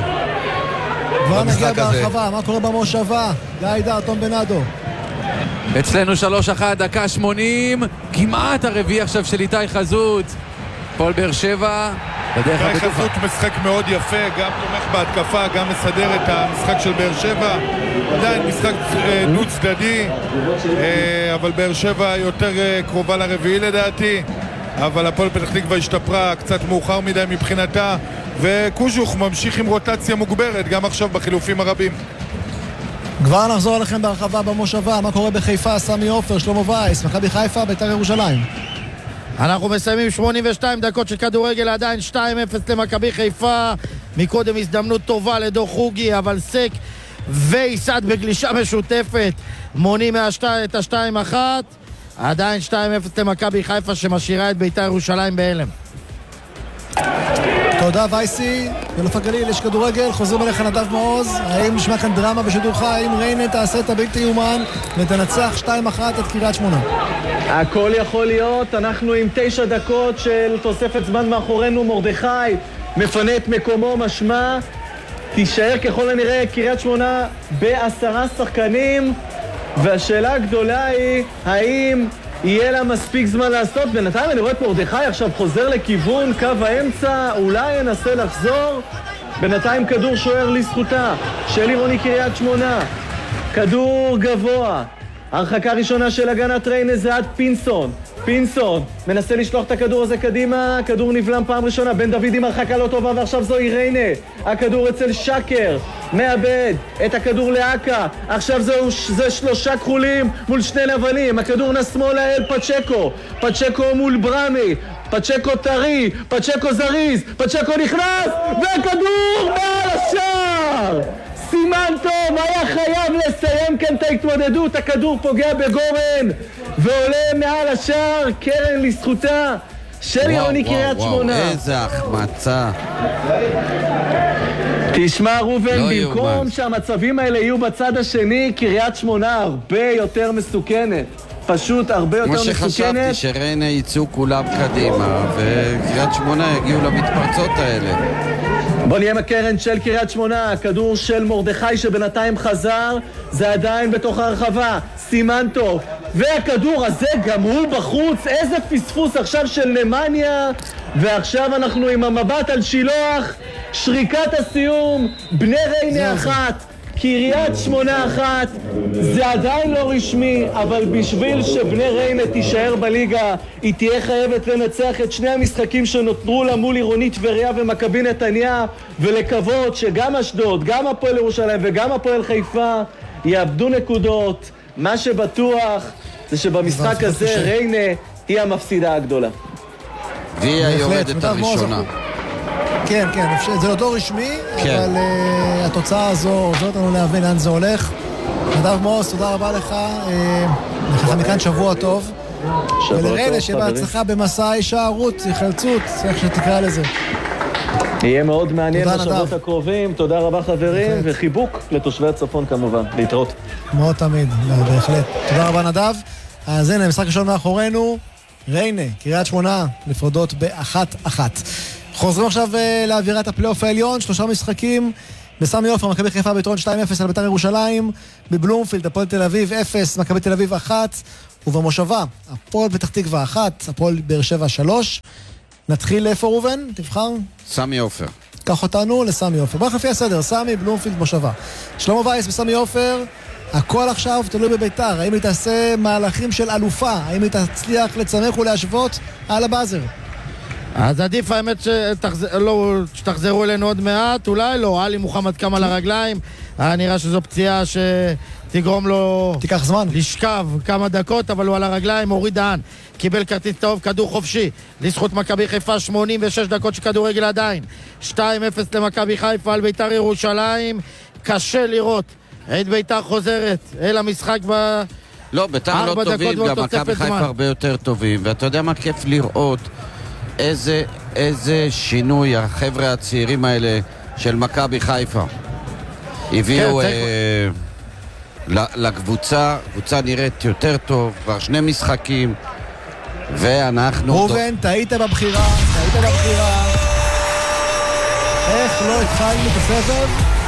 [SPEAKER 3] כבר נגיע בהרחבה, מה קורה במושבה? גיא דר, תום בנאדו.
[SPEAKER 1] אצלנו שלוש אחת, דקה שמונים, כמעט הרביעי עכשיו של איתי חזות. פועל באר שבע, בדרך
[SPEAKER 2] איתי חזות משחק מאוד יפה, גם תומך בהתקפה, גם מסדר את המשחק של באר שבע. עדיין משחק דו צדדי, אבל באר שבע יותר קרובה לרביעי לדעתי. אבל הפועל פתח תקווה השתפרה קצת מאוחר מדי מבחינתה, וקוז'וך ממשיך עם רוטציה מוגברת, גם עכשיו בחילופים הרבים.
[SPEAKER 3] כבר נחזור אליכם בהרחבה במושבה, מה קורה בחיפה, סמי עופר, שלמה וייס, מכבי חיפה, בית"ר ירושלים.
[SPEAKER 7] אנחנו מסיימים שמונים ושתיים דקות של כדורגל, עדיין שתיים אפס למכבי חיפה. מקודם הזדמנות טובה לדור חוגי, אבל סק וייסד בגלישה משותפת מונים את ה-שתיים אחת. עדיין שתיים אפס למכבי חיפה שמשאירה את בית"ר ירושלים בהלם.
[SPEAKER 3] תודה וייסי, בנוף הגליל יש כדורגל, חוזרים אליך נדב מעוז, האם נשמע כאן דרמה בשידורך, האם ריינה תעשה את הבלתי יאומן ותנצח שתיים אחת את קריית שמונה?
[SPEAKER 8] הכל יכול להיות, אנחנו עם תשע דקות של תוספת זמן מאחורינו, מרדכי מפנה את מקומו, משמע תישאר ככל הנראה קריית שמונה בעשרה שחקנים, והשאלה הגדולה היא האם יהיה לה מספיק זמן לעשות. בינתיים אני רואה את מרדכי עכשיו חוזר לכיוון קו האמצע, אולי ינסה לחזור. בינתיים כדור שוער לזכותה של עירוני קריית שמונה, כדור גבוה, הרחקה ראשונה של הגנת ריינה זה עד פינסון. פינסון מנסה לשלוח את הכדור הזה קדימה, כדור נבלם פעם ראשונה, בן דוד עם הרחקה לא טובה, ועכשיו זוהי ריינה, הכדור אצל שקר, מאבד את הכדור לאקה, עכשיו זה, זה שלושה כחולים מול שני לבנים, הכדור נסמאלה אל פצ'קו, פצ'קו מול ברמי, פצ'קו טרי, פצ'קו זריז, פצ'קו נכנס, והכדור מעל השער! סימן טוב, היה חייב לסיים כאן את ההתמודדות, הכדור פוגע בגורן ועולה מעל השער, קרן לזכותה של עירוני קריית שמונה.
[SPEAKER 4] וואו, איזה החמצה.
[SPEAKER 8] תשמע רובן, לא במקום יומן. שהמצבים האלה יהיו בצד השני, קריית שמונה הרבה יותר מסוכנת. פשוט הרבה יותר מסוכנת.
[SPEAKER 4] כמו שחשבתי שריינה ייצאו כולם קדימה וקריית שמונה יגיעו למתפרצות האלה.
[SPEAKER 8] בוא נהיה מקרן של קריית שמונה, הכדור של מרדכי שבינתיים חזר, זה עדיין בתוך הרחבה, סימן טוב, והכדור הזה גם הוא בחוץ, איזה פספוס עכשיו של נמניה, ועכשיו אנחנו עם המבט על שילוח, שריקת הסיום, בני ריינה אחת, קריית שמונה אחת, זה עדיין לא רשמי, אבל בשביל שבני ריינה תישאר בליגה, היא תהיה חייבת לנצח את שני המשחקים שנותרו לה מול עירוני טבריה ומכבי נתניה, ולקוות שגם אשדוד, גם הפועל ירושלים וגם הפועל חיפה יאבדו נקודות. מה שבטוח זה שבמשחק הזה ריינה היא המפסידה הגדולה.
[SPEAKER 4] והיא היורדת הראשונה.
[SPEAKER 3] כן, כן, זה לא דור רשמי, כן. אבל uh, התוצאה הזו עוזרת לנו להבין לאן זה הולך. נדב מעוז, תודה רבה לך, לך uh, מכאן שבוע טוב. ולריינה שיהיה בהצלחה במסע הישארות, היחלצות, איך שתקרא לזה.
[SPEAKER 8] יהיה מאוד מעניין בשבועות הקרובים, תודה רבה חברים, וחיבוק לתושבי הצפון כמובן, להתראות.
[SPEAKER 3] מאוד תמיד, בהחלט. תודה רבה נדב. אז הנה, משחק ראשון מאחורינו, ריינה, קריית שמונה, לפרדות באחת אחת. חוזרים עכשיו לאווירת הפלייאוף העליון, שלושה משחקים בסמי עופר, מכבי חיפה ביתרון שתיים אפס על בית"ר ירושלים. בבלומפילד, הפועל תל אביב אפס, מכבי תל אביב אחת. ובמושבה, הפועל פתח תקווה אחת, הפועל באר שבע שלוש. נתחיל איפה ראובן? תבחר.
[SPEAKER 4] סמי עופר.
[SPEAKER 3] קח אותנו לסמי עופר. בוא לפי הסדר, סמי, בלומפילד, מושבה. שלמה וייס בסמי עופר. הכל עכשיו תלוי בביתר. האם היא תעשה מהלכים של אלופה? האם היא תצליח לצמח ולהשוות על הבאזר?
[SPEAKER 7] אז עדיף האמת שתחז... לא, שתחזרו אלינו עוד מעט, אולי לא, עלי מוחמד קם על הרגליים, היה נראה שזו פציעה שתגרום לו
[SPEAKER 3] תיקח זמן
[SPEAKER 7] לשכב כמה דקות, אבל הוא על הרגליים. הוריד דהן קיבל כרטיס צהוב, כדור חופשי לזכות מכבי חיפה, שמונים ושש דקות של כדורגל עדיין, שתיים אפס למכבי חיפה על ביתר ירושלים. קשה לראות את ביתר חוזרת אל המשחק ב...
[SPEAKER 4] לא, ביתר לא טובים, גם מכבי חיפה הרבה יותר טובים, ואתה יודע מה כיף לראות איזה, איזה שינוי החבר'ה הצעירים האלה של מכבי חיפה הביאו כן, אה, לקבוצה. קבוצה נראית יותר טוב, כבר שני משחקים, ואנחנו...
[SPEAKER 3] ראובן, טעית בבחירה, טעית בבחירה. איך לא התחלנו בסבב?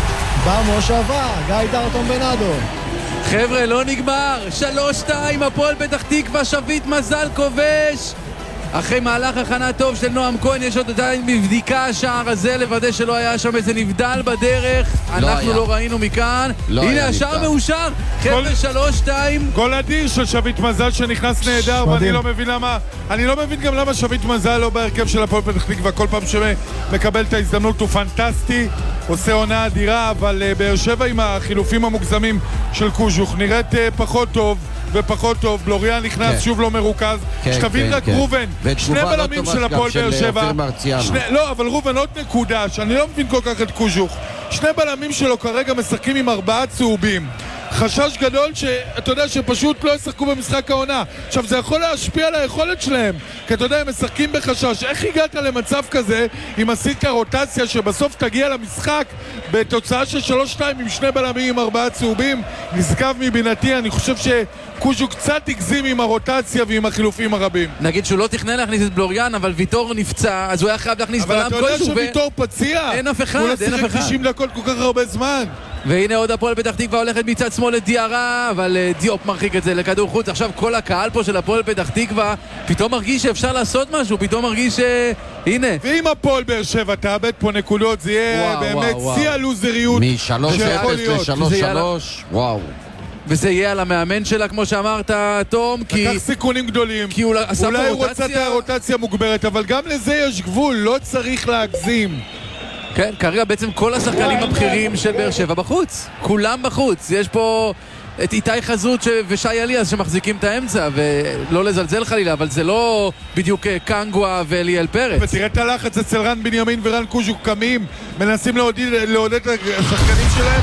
[SPEAKER 3] במושבה, גיא דרטון בנאדו.
[SPEAKER 1] חבר'ה, לא נגמר, שלוש שתיים, הפועל פתח תקווה, שביט מזל כובש. אחרי מהלך הכנה טוב של נועם כהן, יש עוד עדיין בבדיקה השער הזה, לוודא שלא היה שם איזה נבדל בדרך. לא אנחנו היה. לא ראינו מכאן. לא הנה השער מאושר, חבר'ה, שלוש שתיים.
[SPEAKER 2] גול אדיר של שביט מזל שנכנס נהדר, ואני לא מבין למה, אני לא מבין גם למה שביט מזל לא בהרכב של הפועל פתח תקווה. כל פעם שמקבל את ההזדמנות הוא פנטסטי, עושה עונה אדירה, אבל uh, באר שבע עם החילופים המוגזמים של קוז'וך נראית uh, פחות טוב ופחות טוב. בלוריאן נכנס, כן. שוב לא מרוכז.
[SPEAKER 4] כן,
[SPEAKER 2] שתבין
[SPEAKER 4] כן,
[SPEAKER 2] רק
[SPEAKER 4] כן.
[SPEAKER 2] רובן, שני בלמים של הפועל באר שבע.
[SPEAKER 4] שני...
[SPEAKER 2] לא, אבל רובן עוד נקודה, שאני לא מבין כל כך את קוז'וך. שני בלמים שלו כרגע משחקים עם ארבעה צהובים. חשש גדול שאתה יודע שפשוט לא ישחקו במשחק העונה. עכשיו זה יכול להשפיע על היכולת שלהם, כי אתה יודע הם משחקים בחשש. איך הגעת למצב כזה אם עשית רוטציה שבסוף תגיע למשחק בתוצאה של שלוש שתיים עם שני בלמים עם ארבעה צהובים? נשגב מבינתי. אני חושב שקוז'ו קצת הגזים עם הרוטציה ועם החילופים הרבים.
[SPEAKER 1] נגיד שהוא לא תכנן להכניס את בלוריאן, אבל ויטור נפצע, אז הוא היה חייב להכניס בלם כלשהו.
[SPEAKER 2] אבל אתה יודע שוויטור פציע.
[SPEAKER 1] אין אף אחד,
[SPEAKER 2] אין אף אחד.
[SPEAKER 1] הוא לא
[SPEAKER 2] שיחק תשעים דקות כל כך הרבה זמן.
[SPEAKER 1] והנה עוד הפועל פתח תקווה הולכת מצד שמאל לדיארה, אבל דיופ מרחיק את זה לכדור חוץ. עכשיו כל הקהל פה של הפועל פתח תקווה פתאום מרגיש שאפשר לעשות משהו, פתאום מרגיש ש... הנה.
[SPEAKER 2] ואם הפועל באר שבע תאבד פה נקודות, זה יהיה וואו, באמת שיא הלוזריות
[SPEAKER 4] מ-שלוש אפס ל-שלוש שלוש, וואו.
[SPEAKER 1] וזה יהיה על המאמן שלה, כמו שאמרת, תום, כי...
[SPEAKER 2] לקח סיכונים גדולים.
[SPEAKER 1] כי הוא עשה
[SPEAKER 2] אולי
[SPEAKER 1] פה
[SPEAKER 2] הוא רצה את הרוטציה מוגברת, אבל גם לזה יש גבול, לא צריך להגזים.
[SPEAKER 1] כן, כרגע בעצם כל השחקנים הבכירים של באר שבע בחוץ. כולם בחוץ. יש פה את איתי חזות ושי אליאס שמחזיקים את האמצע, ולא לזלזל חלילה, אבל זה לא בדיוק קנגווה ואליאל פרץ.
[SPEAKER 2] ותראה את הלחץ אצל רן בנימין ורן קוז'וק קמים, מנסים לעודד את השחקנים שלהם.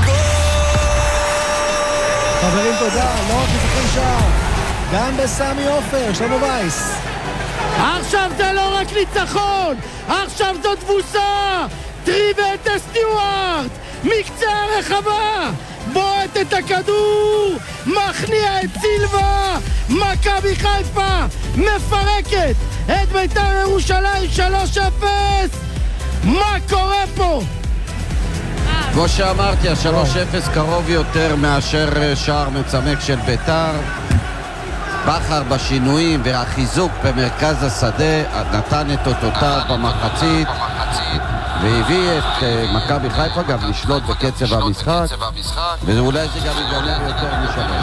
[SPEAKER 3] חברים, תודה. לא רק משחקים שער, גם בסמי עופר, שלמה וייס.
[SPEAKER 7] עכשיו זה לא רק ניצחון, עכשיו זו תבוסה. טריבט סטיוארט מקצה הרחבה בועט את הכדור, מכניע את סילבה. מכבי חיפה מפרקת את בית"ר ירושלים שלוש אפס. מה קורה פה?
[SPEAKER 4] כמו שאמרתי, ה-שלוש אפס קרוב יותר מאשר שער מצמק של בית"ר. בכר בשינויים והחיזוק במרכז השדה נתן את אותותיו במחצית והביא את uh, מכבי חיפה גם לשלוט בקצב המשחק, ואולי זה גם יגמר יותר משלוש.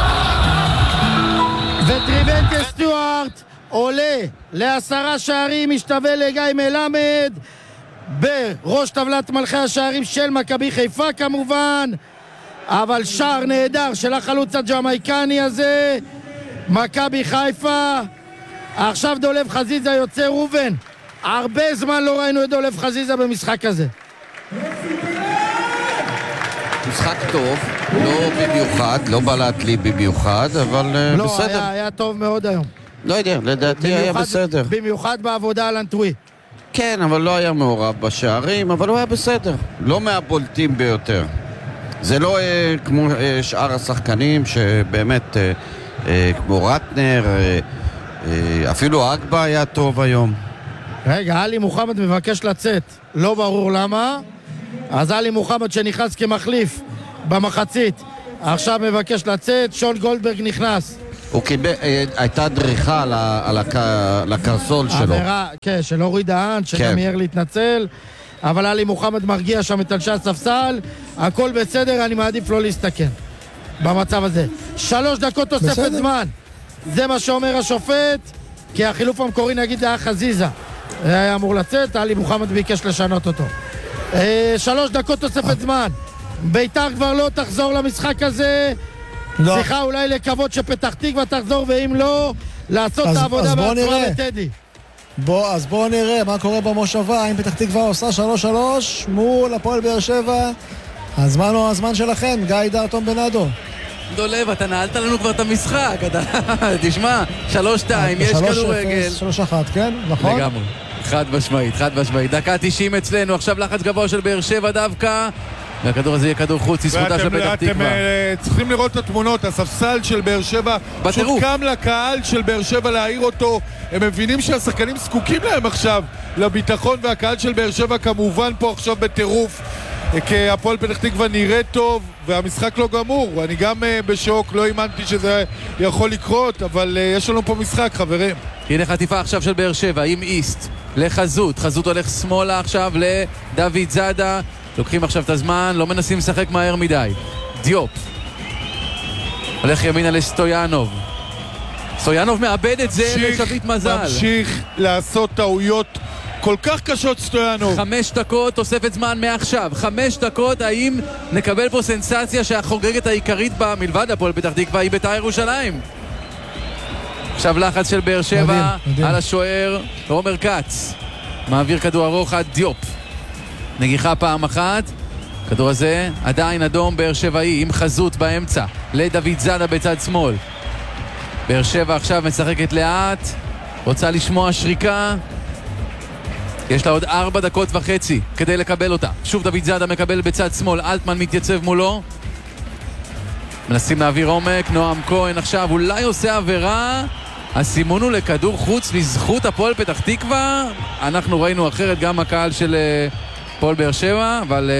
[SPEAKER 7] וטריבנט סטיוארט עולה לעשרה שערים, משתווה לגיא מלמד בראש טבלת מלכי השערים של מכבי חיפה כמובן, אבל שער נהדר של החלוץ הג'מייקני הזה. מכבי חיפה, עכשיו דולב חזיזה יוצא. ראובן, הרבה זמן לא ראינו את דולב חזיזה במשחק הזה.
[SPEAKER 4] משחק טוב, לא במיוחד, לא בלט לי במיוחד, אבל
[SPEAKER 7] לא,
[SPEAKER 4] בסדר.
[SPEAKER 7] היה, היה טוב מאוד היום.
[SPEAKER 4] לא יודע, לדעתי היה בסדר.
[SPEAKER 7] במיוחד בעבודה על אנטווי.
[SPEAKER 4] כן, אבל לא היה מעורב בשערים, אבל הוא היה בסדר. לא מהבולטים ביותר. זה לא אה, כמו אה, שאר השחקנים שבאמת... אה, כמו רטנר, אפילו אגבה היה טוב היום.
[SPEAKER 7] רגע, עלי מוחמד מבקש לצאת, לא ברור למה. אז עלי מוחמד שנכנס כמחליף במחצית, עכשיו מבקש לצאת, שון גולדברג נכנס.
[SPEAKER 4] הוא קיבל, הייתה דריכה על הקרסול שלו.
[SPEAKER 7] עבירה, כן, של אורי דהן, שגם מיהר להתנצל, אבל עלי מוחמד מרגיע שם את אנשי הספסל, הכל בסדר, אני מעדיף לא להסתכן במצב הזה. שלוש דקות תוספת זמן, זה מה שאומר השופט, כי החילוף המקורי נגיד היה חזיזה, היה אמור לצאת, עלי מוחמד ביקש לשנות אותו. שלוש דקות תוספת זמן, ביתר כבר לא תחזור למשחק הזה, צריכה אולי לקוות שפתח תקווה תחזור, ואם לא, לעשות את העבודה בעצמה לטדי.
[SPEAKER 3] בוא, אז בואו נראה מה קורה במושבה, אם פתח תקווה עושה שלוש שלוש מול הפועל באר שבע. הזמן הוא הזמן שלכם, גיא דרטון בנאדו.
[SPEAKER 1] דולב, אתה נעלת לנו כבר את המשחק, אתה... תשמע, שלוש שתיים, יש כדורגל.
[SPEAKER 3] שלוש אחת, כן? נכון?
[SPEAKER 1] לגמרי, חד משמעית, חד משמעית. דקה תשעים אצלנו, עכשיו לחץ גבוה של באר שבע דווקא, והכדור הזה יהיה כדור חוץ, זכותה של פתח תקווה.
[SPEAKER 2] ואתם צריכים לראות את התמונות, הספסל של באר שבע, פשוט קם לקהל של באר שבע להעיר אותו, הם מבינים שהשחקנים זקוקים להם עכשיו לביטחון, והקהל של באר שבע כמובן פה עכשיו בטירוף, כי הפועל פתח תקווה נראה טוב והמשחק לא גמור. אני גם בשוק, לא האמנתי שזה יכול לקרות, אבל יש לנו פה משחק, חברים.
[SPEAKER 1] הנה חטיפה עכשיו של באר שבע עם איסט לחזות, חזות הולך שמאלה עכשיו לדוד זאדה, לוקחים עכשיו את הזמן, לא מנסים לשחק מהר מדי. דיופ הולך ימינה לסטויאנוב, סטויאנוב מאבד את זה לשבית מזל,
[SPEAKER 2] ממשיך לעשות טעויות כל כך קשות סטויאנוב.
[SPEAKER 1] חמש דקות תוספת זמן מעכשיו, חמש דקות, האם נקבל פה סנסציה שהחוגגת העיקרית בה מלבד הפועל פתח תקווה היא בית"ר ירושלים? עכשיו לחץ של באר שבע מדהים, מדהים. על השוער עומר כץ, מעביר כדור ארוך עד דיופ, נגיחה פעם אחת, כדור הזה עדיין אדום באר שבעי עם חזות באמצע לדוד זאדה בצד שמאל. באר שבע עכשיו משחקת לאט, רוצה לשמוע שריקה, יש לה עוד ארבע דקות וחצי כדי לקבל אותה. שוב דוד זאדה מקבל בצד שמאל, אלטמן מתייצב מולו, מנסים להעביר עומק, נועם כהן עכשיו אולי עושה עבירה, הסימון הוא לכדור חוץ לזכות הפועל פתח תקווה. אנחנו ראינו אחרת גם הקהל של הפועל באר שבע, אבל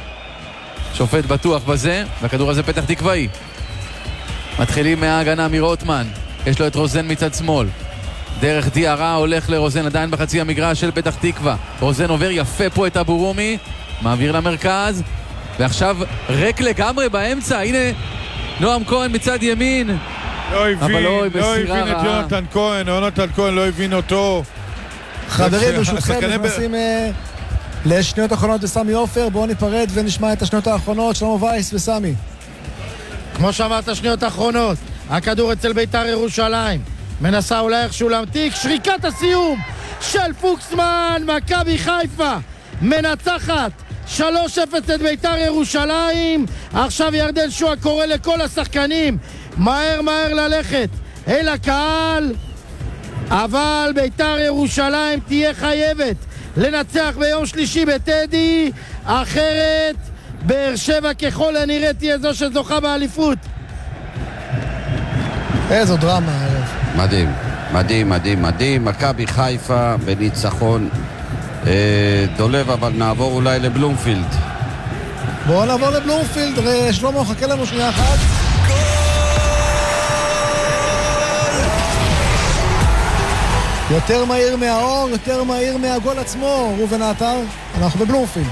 [SPEAKER 1] שופט בטוח בזה, והכדור הזה פתח תקוואי. מתחילים מההגנה מרוטמן, יש לו את רוזן מצד שמאל, דרך דיארה הולך לרוזן, עדיין בחצי המגרש של פתח תקווה, רוזן עובר יפה פה את אבו רומי, מעביר למרכז, ועכשיו ריק לגמרי באמצע, הנה נועם כהן מצד ימין,
[SPEAKER 2] לא הבין, לא הבין את יונתן כהן, יונתן כהן לא הבין אותו.
[SPEAKER 3] חברים, ברשותכם, נכנסים לשניות האחרונות לסמי עופר, בואו ניפרד ונשמע את השניות האחרונות, שלמה וייס וסמי.
[SPEAKER 7] כמו שאמרת, שניות האחרונות, הכדור אצל בית"ר ירושלים, מנסה אולי איכשהו להמתיק, שריקת הסיום של פוקסמן, מכבי חיפה מנצחת שלוש אפס את בית"ר ירושלים. עכשיו ירדן שועה קורא לכל השחקנים מהר מהר ללכת אל הקהל, אבל בית"ר ירושלים תהיה חייבת לנצח ביום שלישי בטדי, אחרת באר שבע ככל הנראה תהיה זו שזוכה באליפות.
[SPEAKER 3] איזו דרמה הערב.
[SPEAKER 4] מדהים, מדהים, מדהים, מדהים. מכבי חיפה בניצחון אה, דולב, אבל נעבור אולי לבלומפילד.
[SPEAKER 3] בואו נעבור לבלומפילד, שלמה חכה לנו שנייה אחת. יותר מהיר מהאור, יותר מהיר מהגול עצמו, רובן עטר, אנחנו בבלומפילד.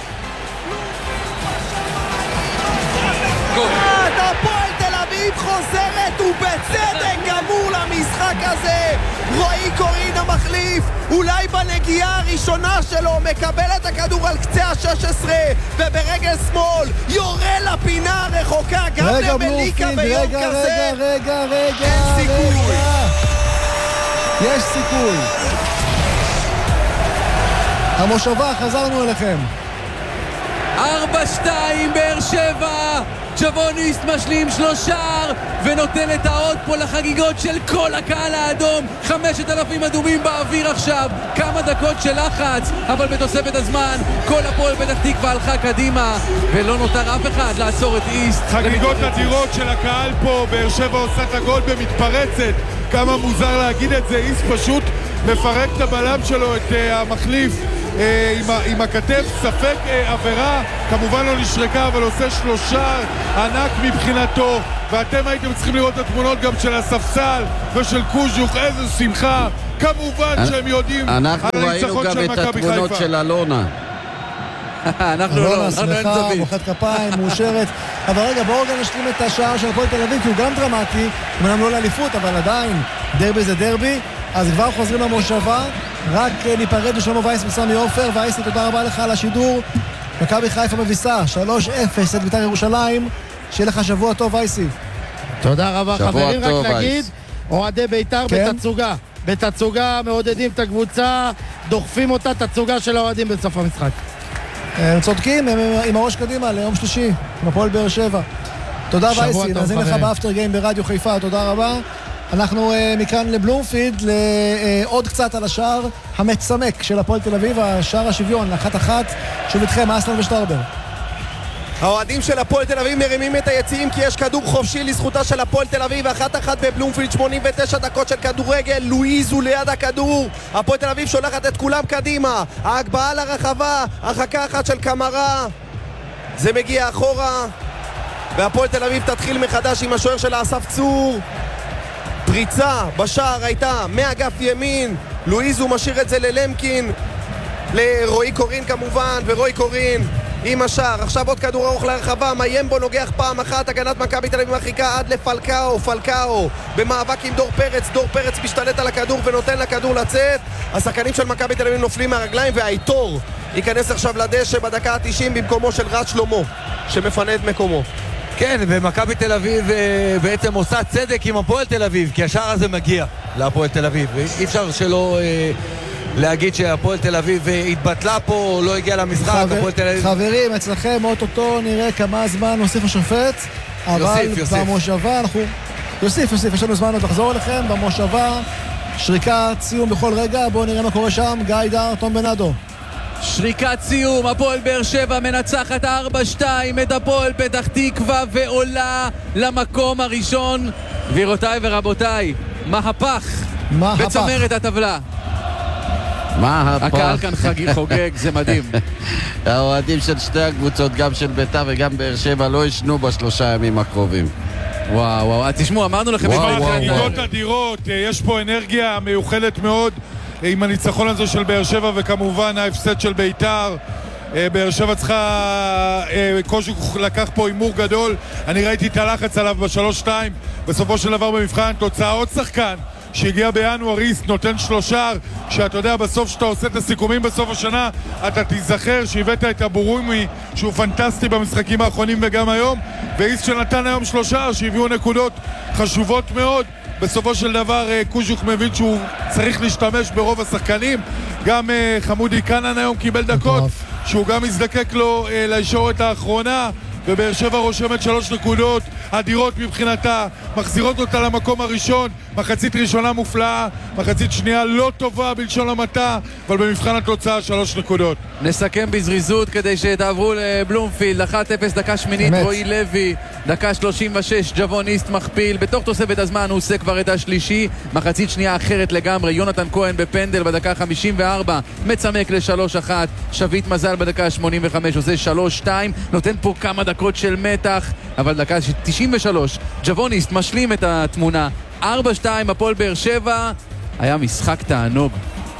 [SPEAKER 5] הפועל תל אביב חוזרת ובצדק גמור למשחק הזה. רועי קורין המחליף, אולי בנגיעה הראשונה שלו, מקבל את הכדור על קצה ה-שש עשרה וברגל שמאל יורה לפינה הרחוקה, גם למליקה ביום
[SPEAKER 3] רגע,
[SPEAKER 5] כזה.
[SPEAKER 3] רגע, רגע, רגע,
[SPEAKER 5] אין סיכוי.
[SPEAKER 3] רגע. יש סיכוי. המושבה, חזרנו אליכם.
[SPEAKER 1] ארבע שתיים באר שבע, ג'בוניסט משלים שלושה ונותן את האות פה לחגיגות של כל הקהל האדום. חמשת אלפים אדומים באוויר עכשיו, כמה דקות של לחץ, אבל בתוספת הזמן כל הפועל פתח תקווה הלכה קדימה ולא נותר אף אחד לעצור את איסט.
[SPEAKER 2] חגיגות אדירות של הקהל פה, באר שבע עושה את הגול במתפרצת, כמה מוזר להגיד את זה, איסט פשוט מפרק את הבלם שלו, את uh, המחליף, אה, עם, עם הכתף, ספק אה, עבירה, כמובן לא נשרקה, אבל עושה שלושה ענק מבחינתו, ואתם הייתם צריכים לראות את התמונות גם של הספסל ושל קוז'וך, איזה שמחה, כמובן שהם יודעים על הניצחון של מכבי חיפה. אנחנו ראינו גם את התמונות
[SPEAKER 4] של אלונה.
[SPEAKER 1] אנחנו לא,
[SPEAKER 3] אלונה שמחה, מוחאת כפיים, מאושרת. אבל רגע, בואו גם נשלים את השער של הפועל תל אביב, כי הוא גם דרמטי, אמנם לא לאליפות, אבל עדיין דרבי זה דרבי. אז כבר חוזרים למושבה, רק ניפרד לשלמה וייס וסמי עופר. וייסי, תודה רבה לך על השידור. מכבי חיפה מביסה שלוש אפס את בית"ר ירושלים. שיהיה לך שבוע טוב, וייסי.
[SPEAKER 7] תודה רבה, חברים. רק נגיד, אוהדי בית"ר
[SPEAKER 3] כן?
[SPEAKER 7] בתצוגה. בתצוגה מעודדים את הקבוצה, דוחפים אותה, תצוגה של האוהדים בסוף המשחק.
[SPEAKER 3] הם צודקים, הם עם הראש קדימה ליום שלישי, עם הפועל באר שבע. תודה וייסי, נאזין לך באפטר גיים ברדיו חיפה, תודה רבה. אנחנו uh, מכאן לבלומפילד, לעוד uh, קצת על השער המצמק של הפועל תל אביב, השער השוויון, אחת אחת, שוב איתכם, אסלן ושטרבר.
[SPEAKER 5] האוהדים של הפועל תל אביב מרימים את היציעים כי יש כדור חופשי לזכותה של הפועל תל אביב, אחת אחת בבלומפילד, שמונים ותשע דקות של כדורגל, לואיזו ליד הכדור, הפועל תל אביב שולחת את כולם קדימה, ההגבהה לרחבה, הרחקה אחת של קמרה, זה מגיע אחורה, והפועל תל אביב תתחיל מחדש עם השוער של אסף צור. פריצה בשער הייתה מאגף ימין, לואיזו משאיר את זה ללמקין, לרועי קורין כמובן, ורועי קורין עם השער, עכשיו עוד כדור ארוך לרחבה, מיימבו נוגח פעם אחת, הגנת מכבי תל אביב מרחיקה עד לפלקאו, פלקאו במאבק עם דור פרץ, דור פרץ משתלט על הכדור ונותן לכדור לצאת, השחקנים של מכבי תל אביב נופלים מהרגליים, והאיתור ייכנס עכשיו לדשא בדקה ה-תשעים במקומו של רד שלמה שמפנה את מקומו.
[SPEAKER 6] כן, ומכבי תל אביב בעצם עושה צדק עם הפועל תל אביב, כי השער הזה מגיע להפועל תל אביב, ואי אפשר שלא אה, להגיד שהפועל תל אביב התבטלה פה, לא הגיע למשחק.
[SPEAKER 3] חבר,
[SPEAKER 6] הפועל תל אביב...
[SPEAKER 3] חברים, אצלכם אוטוטו נראה כמה זמן נוסיף השופט, אבל
[SPEAKER 6] יוסיף, יוסיף.
[SPEAKER 3] במושבה אנחנו... יוסיף, יוסיף, יש לנו זמן עוד לחזור אליכם, במושבה, שריקה, ציום בכל רגע, בואו נראה מה קורה שם, גיא דר, תום בנאדו.
[SPEAKER 1] שריקת סיום, הפועל באר שבע מנצחת ארבע שתיים את הפועל פתח תקווה ועולה למקום הראשון. גבירותיי ורבותיי, מהפך בצמרת הטבלה.
[SPEAKER 4] מהפך.
[SPEAKER 1] הקהל כאן חגיג, חוגג, זה מדהים.
[SPEAKER 4] האוהדים של שתי הקבוצות, גם של בית"ר וגם באר שבע, לא ישנו בשלושה ימים הקרובים.
[SPEAKER 1] וואו וואו, תשמעו, אמרנו לכם...
[SPEAKER 2] חגיגות אדירות, יש פה אנרגיה מיוחדת מאוד עם הניצחון הזה של באר שבע, וכמובן ההפסד של בית"ר. באר שבע צריכה, קוז'וך לקח פה אימור גדול, אני ראיתי את הלחץ עליו בשלוש שתיים, בסופו של דבר במבחן תוצאה עוד שחקן שהגיע בינואר, ריס נותן שלושה, שאתה יודע בסוף שאתה עושה את הסיכומים בסוף השנה אתה תיזכר שהבאת את הבורומי שהוא פנטסטי במשחקים האחרונים וגם היום, וריס שנתן היום שלושה שהביאו נקודות חשובות מאוד. בסופו של דבר קוז'וך מבין שהוא צריך להשתמש ברוב השחקנים, גם חמודי קנן היום קיבל דקות שהוא גם הזדקק לו לישורת האחרונה, ובאר שבע רושמת שלוש נקודות אדירות מבחינתה, מחזירות אותה למקום הראשון. מחצית ראשונה מופלאה, מחצית שנייה לא טובה בלשון המעטה, אבל במבחן התוצאה שלוש נקודות.
[SPEAKER 1] נסכם בזריזות כדי שתעברו לבלומפילד. אחת אפס דקה שמינית, רועי לוי, דקה שלושים ושש, ג'וון איסט מכפיל, בתוך תוספת הזמן הוא עושה כבר את השלישי. מחצית שנייה אחרת לגמרי, יונתן כהן בפנדל בדקה חמישים וארבע מצמק ל-שלוש אחת, שביט מזל בדקה שמונים וחמש עושה שלוש שתיים, נותן פה כמה דקות של מתח, אבל דקה תשעים ושלוש ג'וון איסט משלים את התמונה. ארבע שתיים הפועל באר שבע, היה משחק תענוג.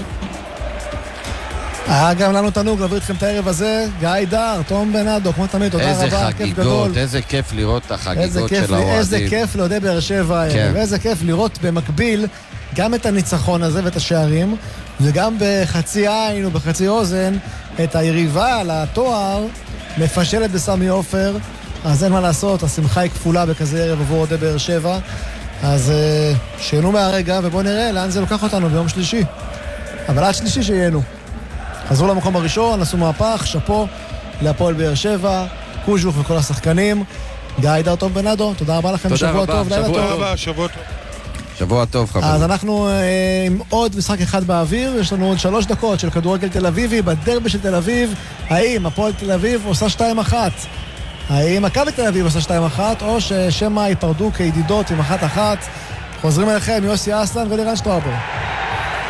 [SPEAKER 3] היה גם לנו תענוג להביא אתכם את הערב הזה. גיא דר, תום בנאדו, כמו תמיד, תודה רבה,
[SPEAKER 4] איזה
[SPEAKER 3] כיף גדול.
[SPEAKER 4] חגיגות, איזה כיף לראות את החגיגות של האוהדים.
[SPEAKER 3] איזה כיף לאוהדי באר שבע, ואיזה כיף לראות במקביל גם את הניצחון הזה ואת השערים, וגם בחצי עין ובחצי אוזן את היריבה על התואר מפשלת בסמי עופר. אז אין מה לעשות, השמחה היא כפולה בכזה ערב עבור אוהדי באר שבע. אז שיהנו מהרגע, ובואו נראה לאן זה לוקח אותנו ביום שלישי. אבל עד שלישי שיהנו. חזרו למקום הראשון, עשו מהפך, שפו להפועל באר שבע, קוז'וך וכל השחקנים. גיא דר, תום בנאדו, תודה רבה לכם, שבוע טוב, לילה טוב.
[SPEAKER 2] תודה רבה, שבוע טוב.
[SPEAKER 4] שבוע טוב, חברים.
[SPEAKER 3] אז אנחנו אה, עם עוד משחק אחד באוויר, יש לנו עוד שלוש דקות של כדורגל תל אביבי, בדרבי של תל אביב. האם הפועל תל אביב עושה שתיים אחת? האם מכבי תל אביב עושה שתיים אחת, או ששמה ייפרדו כידידות עם אחת אחת? חוזרים אליכם, יוסי אסלן ולירן שטראובר.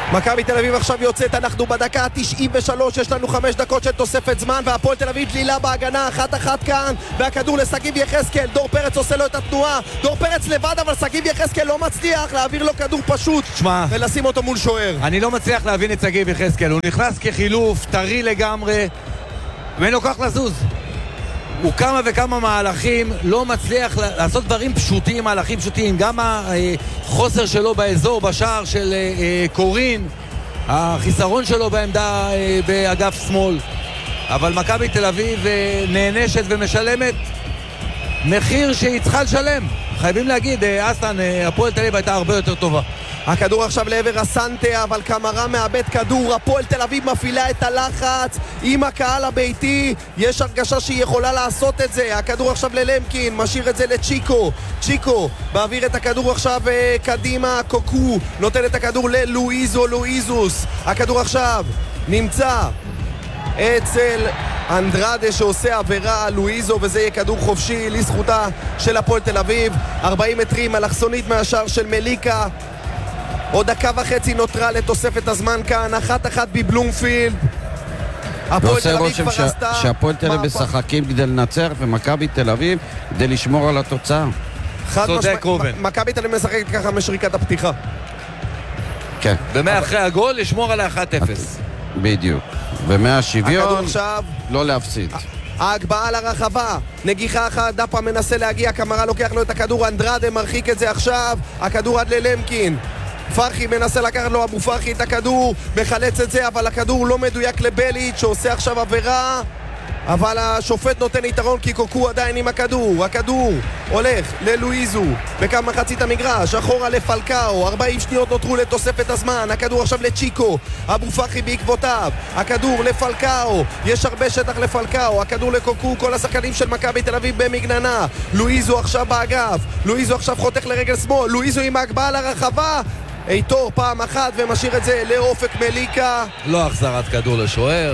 [SPEAKER 5] מכבי תל אביב עכשיו יוצאת, אנחנו בדקה ה-תשעים ושלוש, יש לנו חמש דקות של תוספת זמן, והפועל תל אביב דלילה בהגנה, אחת אחת כאן, והכדור לסגיב יחזקאל, דור פרץ עושה לו את התנועה, דור פרץ לבד, אבל סגיב יחזקאל לא מצליח להעביר לו כדור פשוט, שמה, ולשים אותו מול שוער.
[SPEAKER 6] אני לא מצליח להבין את סגיב יחזקאל, הוא נכנס כחילוף, טרי לגמרי, ואין לו כך לזוז. הוא כמה וכמה מהלכים, לא מצליח לעשות דברים פשוטים, מהלכים פשוטים, גם החוסר שלו באזור, בשער של קורין, החיסרון שלו בעמדה באגף שמאל. אבל מכבי תל אביב נענשת ומשלמת מחיר שהיא צריכה לשלם. חייבים להגיד, אסטן, הפועל תל אביב הייתה הרבה יותר טובה.
[SPEAKER 5] הכדור עכשיו לעבר הסנטה, אבל קמרה מאבד כדור, הפועל תל אביב מפעילה את הלחץ עם הקהל הביתי, יש הרגשה שהיא יכולה לעשות את זה. הכדור עכשיו ללמקין, משאיר את זה לצ'יקו, צ'יקו מעביר את הכדור עכשיו קדימה, קוקו נותן את הכדור ללואיזו, לואיזוס, הכדור עכשיו נמצא אצל אנדרדה שעושה עבירה, לואיזו, וזה יהיה כדור חופשי לזכותה של הפועל תל אביב. ארבעים מטרים אלכסונית מהשער של מליקה, עוד דקה וחצי נותרה לתוספת הזמן כאן, אחת אחת בבלומפילד. הפועל תל אביב כבר עשתה
[SPEAKER 4] שהפועל תל אביב משחקים כדי לנצח ומכבי תל אביב כדי לשמור על התוצאה.
[SPEAKER 6] צודק רובן.
[SPEAKER 5] מכבי תל אביב משחקת ככה משריקת הפתיחה.
[SPEAKER 4] כן.
[SPEAKER 6] ומאה אחרי הגול לשמור על ה-אחת אפס.
[SPEAKER 4] בדיוק. ומאה שוויון
[SPEAKER 5] עכשיו
[SPEAKER 4] לא להפסיד.
[SPEAKER 5] ההגבהה לרחבה, נגיחה אחת, דפה מנסה להגיע, קמרה לוקח לו את הכדור, אנדרדה מרחיק את זה עכשיו, הכדור עד ללמקין, פרחי מנסה לקחת לו, אבו פרחי את הכדור, מחלץ את זה, אבל הכדור לא מדויק לבליץ' שעושה עכשיו עבירה, אבל השופט נותן יתרון כי קוקו עדיין עם הכדור. הכדור הולך ללואיזו בקו מחצית המגרש, אחורה לפלקאו, ארבעים שניות נותרו לתוספת הזמן. הכדור עכשיו לצ'יקו, אבו פרחי בעקבותיו, הכדור לפלקאו, יש הרבה שטח לפלקאו, הכדור לקוקו, כל השחקנים של מכבי תל אביב במגננה. לואיזו עכשיו באגף, לואיזו עכשיו חותך לרגל שמאל, לואיזו עם ההגבהה לרחבה, איתור פעם אחת ומשאיר את זה לאופק מליקה.
[SPEAKER 6] לא החזרת כדור לשוער.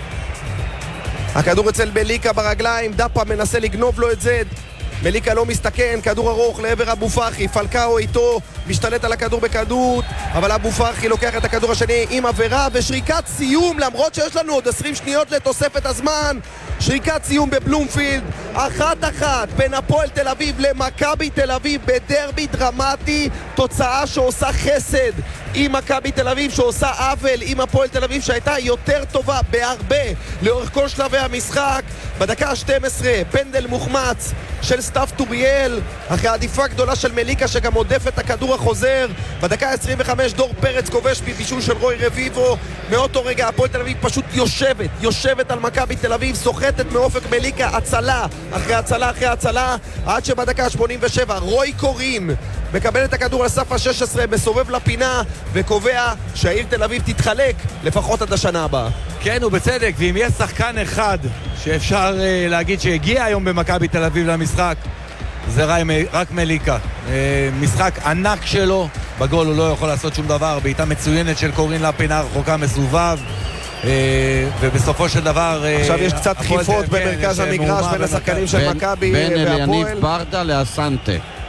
[SPEAKER 5] הכדור אצל מליקה ברגליים, דפה מנסה לגנוב לו את זה, מליקה לא מסתכן, כדור ארוך לעבר אבו פרחי, פלקאו איתו, משתלט על הכדור בקדות, אבל אבו פרחי לוקח את הכדור השני עם עבירה ושריקת סיום, למרות שיש לנו עוד עשרים שניות לתוספת הזמן. שריקת סיום בבלומפילד, אחת אחת בין הפועל תל אביב למכבי תל אביב בדרבי דרמטי, תוצאה שעושה חסד עם מכבי תל אביב, שעושה עוול עם הפועל תל אביב שהייתה יותר טובה בהרבה לאורך כל שלבי המשחק. בדקה ה-שתים עשרה פנדל מוחמץ של סטאפ טוריאל אחרי עדיפה גדולה של מליקה שגם עודף את הכדור החוזר. בדקה ה-עשרים וחמש דור פרץ כובש בבישול של רוי רביבו. מאותו רגע הפועל תל אביב פשוט יושבת יושבת על מכבי תל אביב, סוחטת מאופק מליקה הצלה אחרי הצלה אחרי הצלה, עד שבדקה ה-שמונים ושבע רוי קורין מקבל את הכדור על סף ה-שש עשרה, מסובב לפינה וקובע שהעיר תל אביב תתחלק לפחות עד השנה הבאה.
[SPEAKER 6] כן, ובצדק, ואם יש שחקן אחד שאפשר uh, להגיד שהגיע היום במכבי תל אביב למשחק, זה רק מליקה. uh, משחק ענק שלו, בגול הוא לא יכול לעשות שום דבר, בעיטה מצוינת של קורין לפינה רחוקה מסובב, uh, ובסופו של דבר uh,
[SPEAKER 5] עכשיו יש קצת דחיפות במרכז כן, המגרש בין השחקנים של מכבי
[SPEAKER 4] והפועל. בין אליניב
[SPEAKER 5] ברדה
[SPEAKER 4] לאסנטה.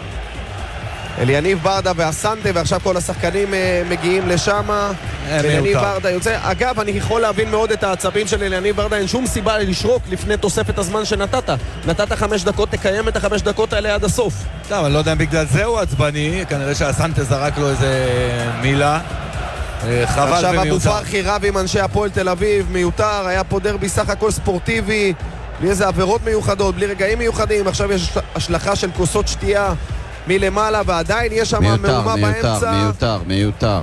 [SPEAKER 5] אליניב ברדה והסנטה, ועכשיו כל השחקנים uh, מגיעים לשם. אליניב ברדה יוצא. אגב, אני יכול להבין מאוד את העצבים של אליניב ברדה, אין שום סיבה לשרוק לפני תוספת הזמן שנתת. נתת חמש דקות, תקיים את החמש דקות האלה עד הסוף.
[SPEAKER 6] טוב, אני לא יודע אם בגלל זה הוא עצבני, כנראה שהסנטה זרק לו איזה מילה. חבל ומיותר.
[SPEAKER 5] עכשיו אבו פרחי רב עם אנשי הפועל תל אביב, מיותר, היה פה דרבי סך הכל ספורטיבי, בלי איזה עבירות מיוחדות, בלי רגעים מיוחדים. עכשיו יש השלכה של כוסות שתייה מלמעלה, ועדיין יש שם מהומה באמצע.
[SPEAKER 4] מיותר, מיותר, מיותר.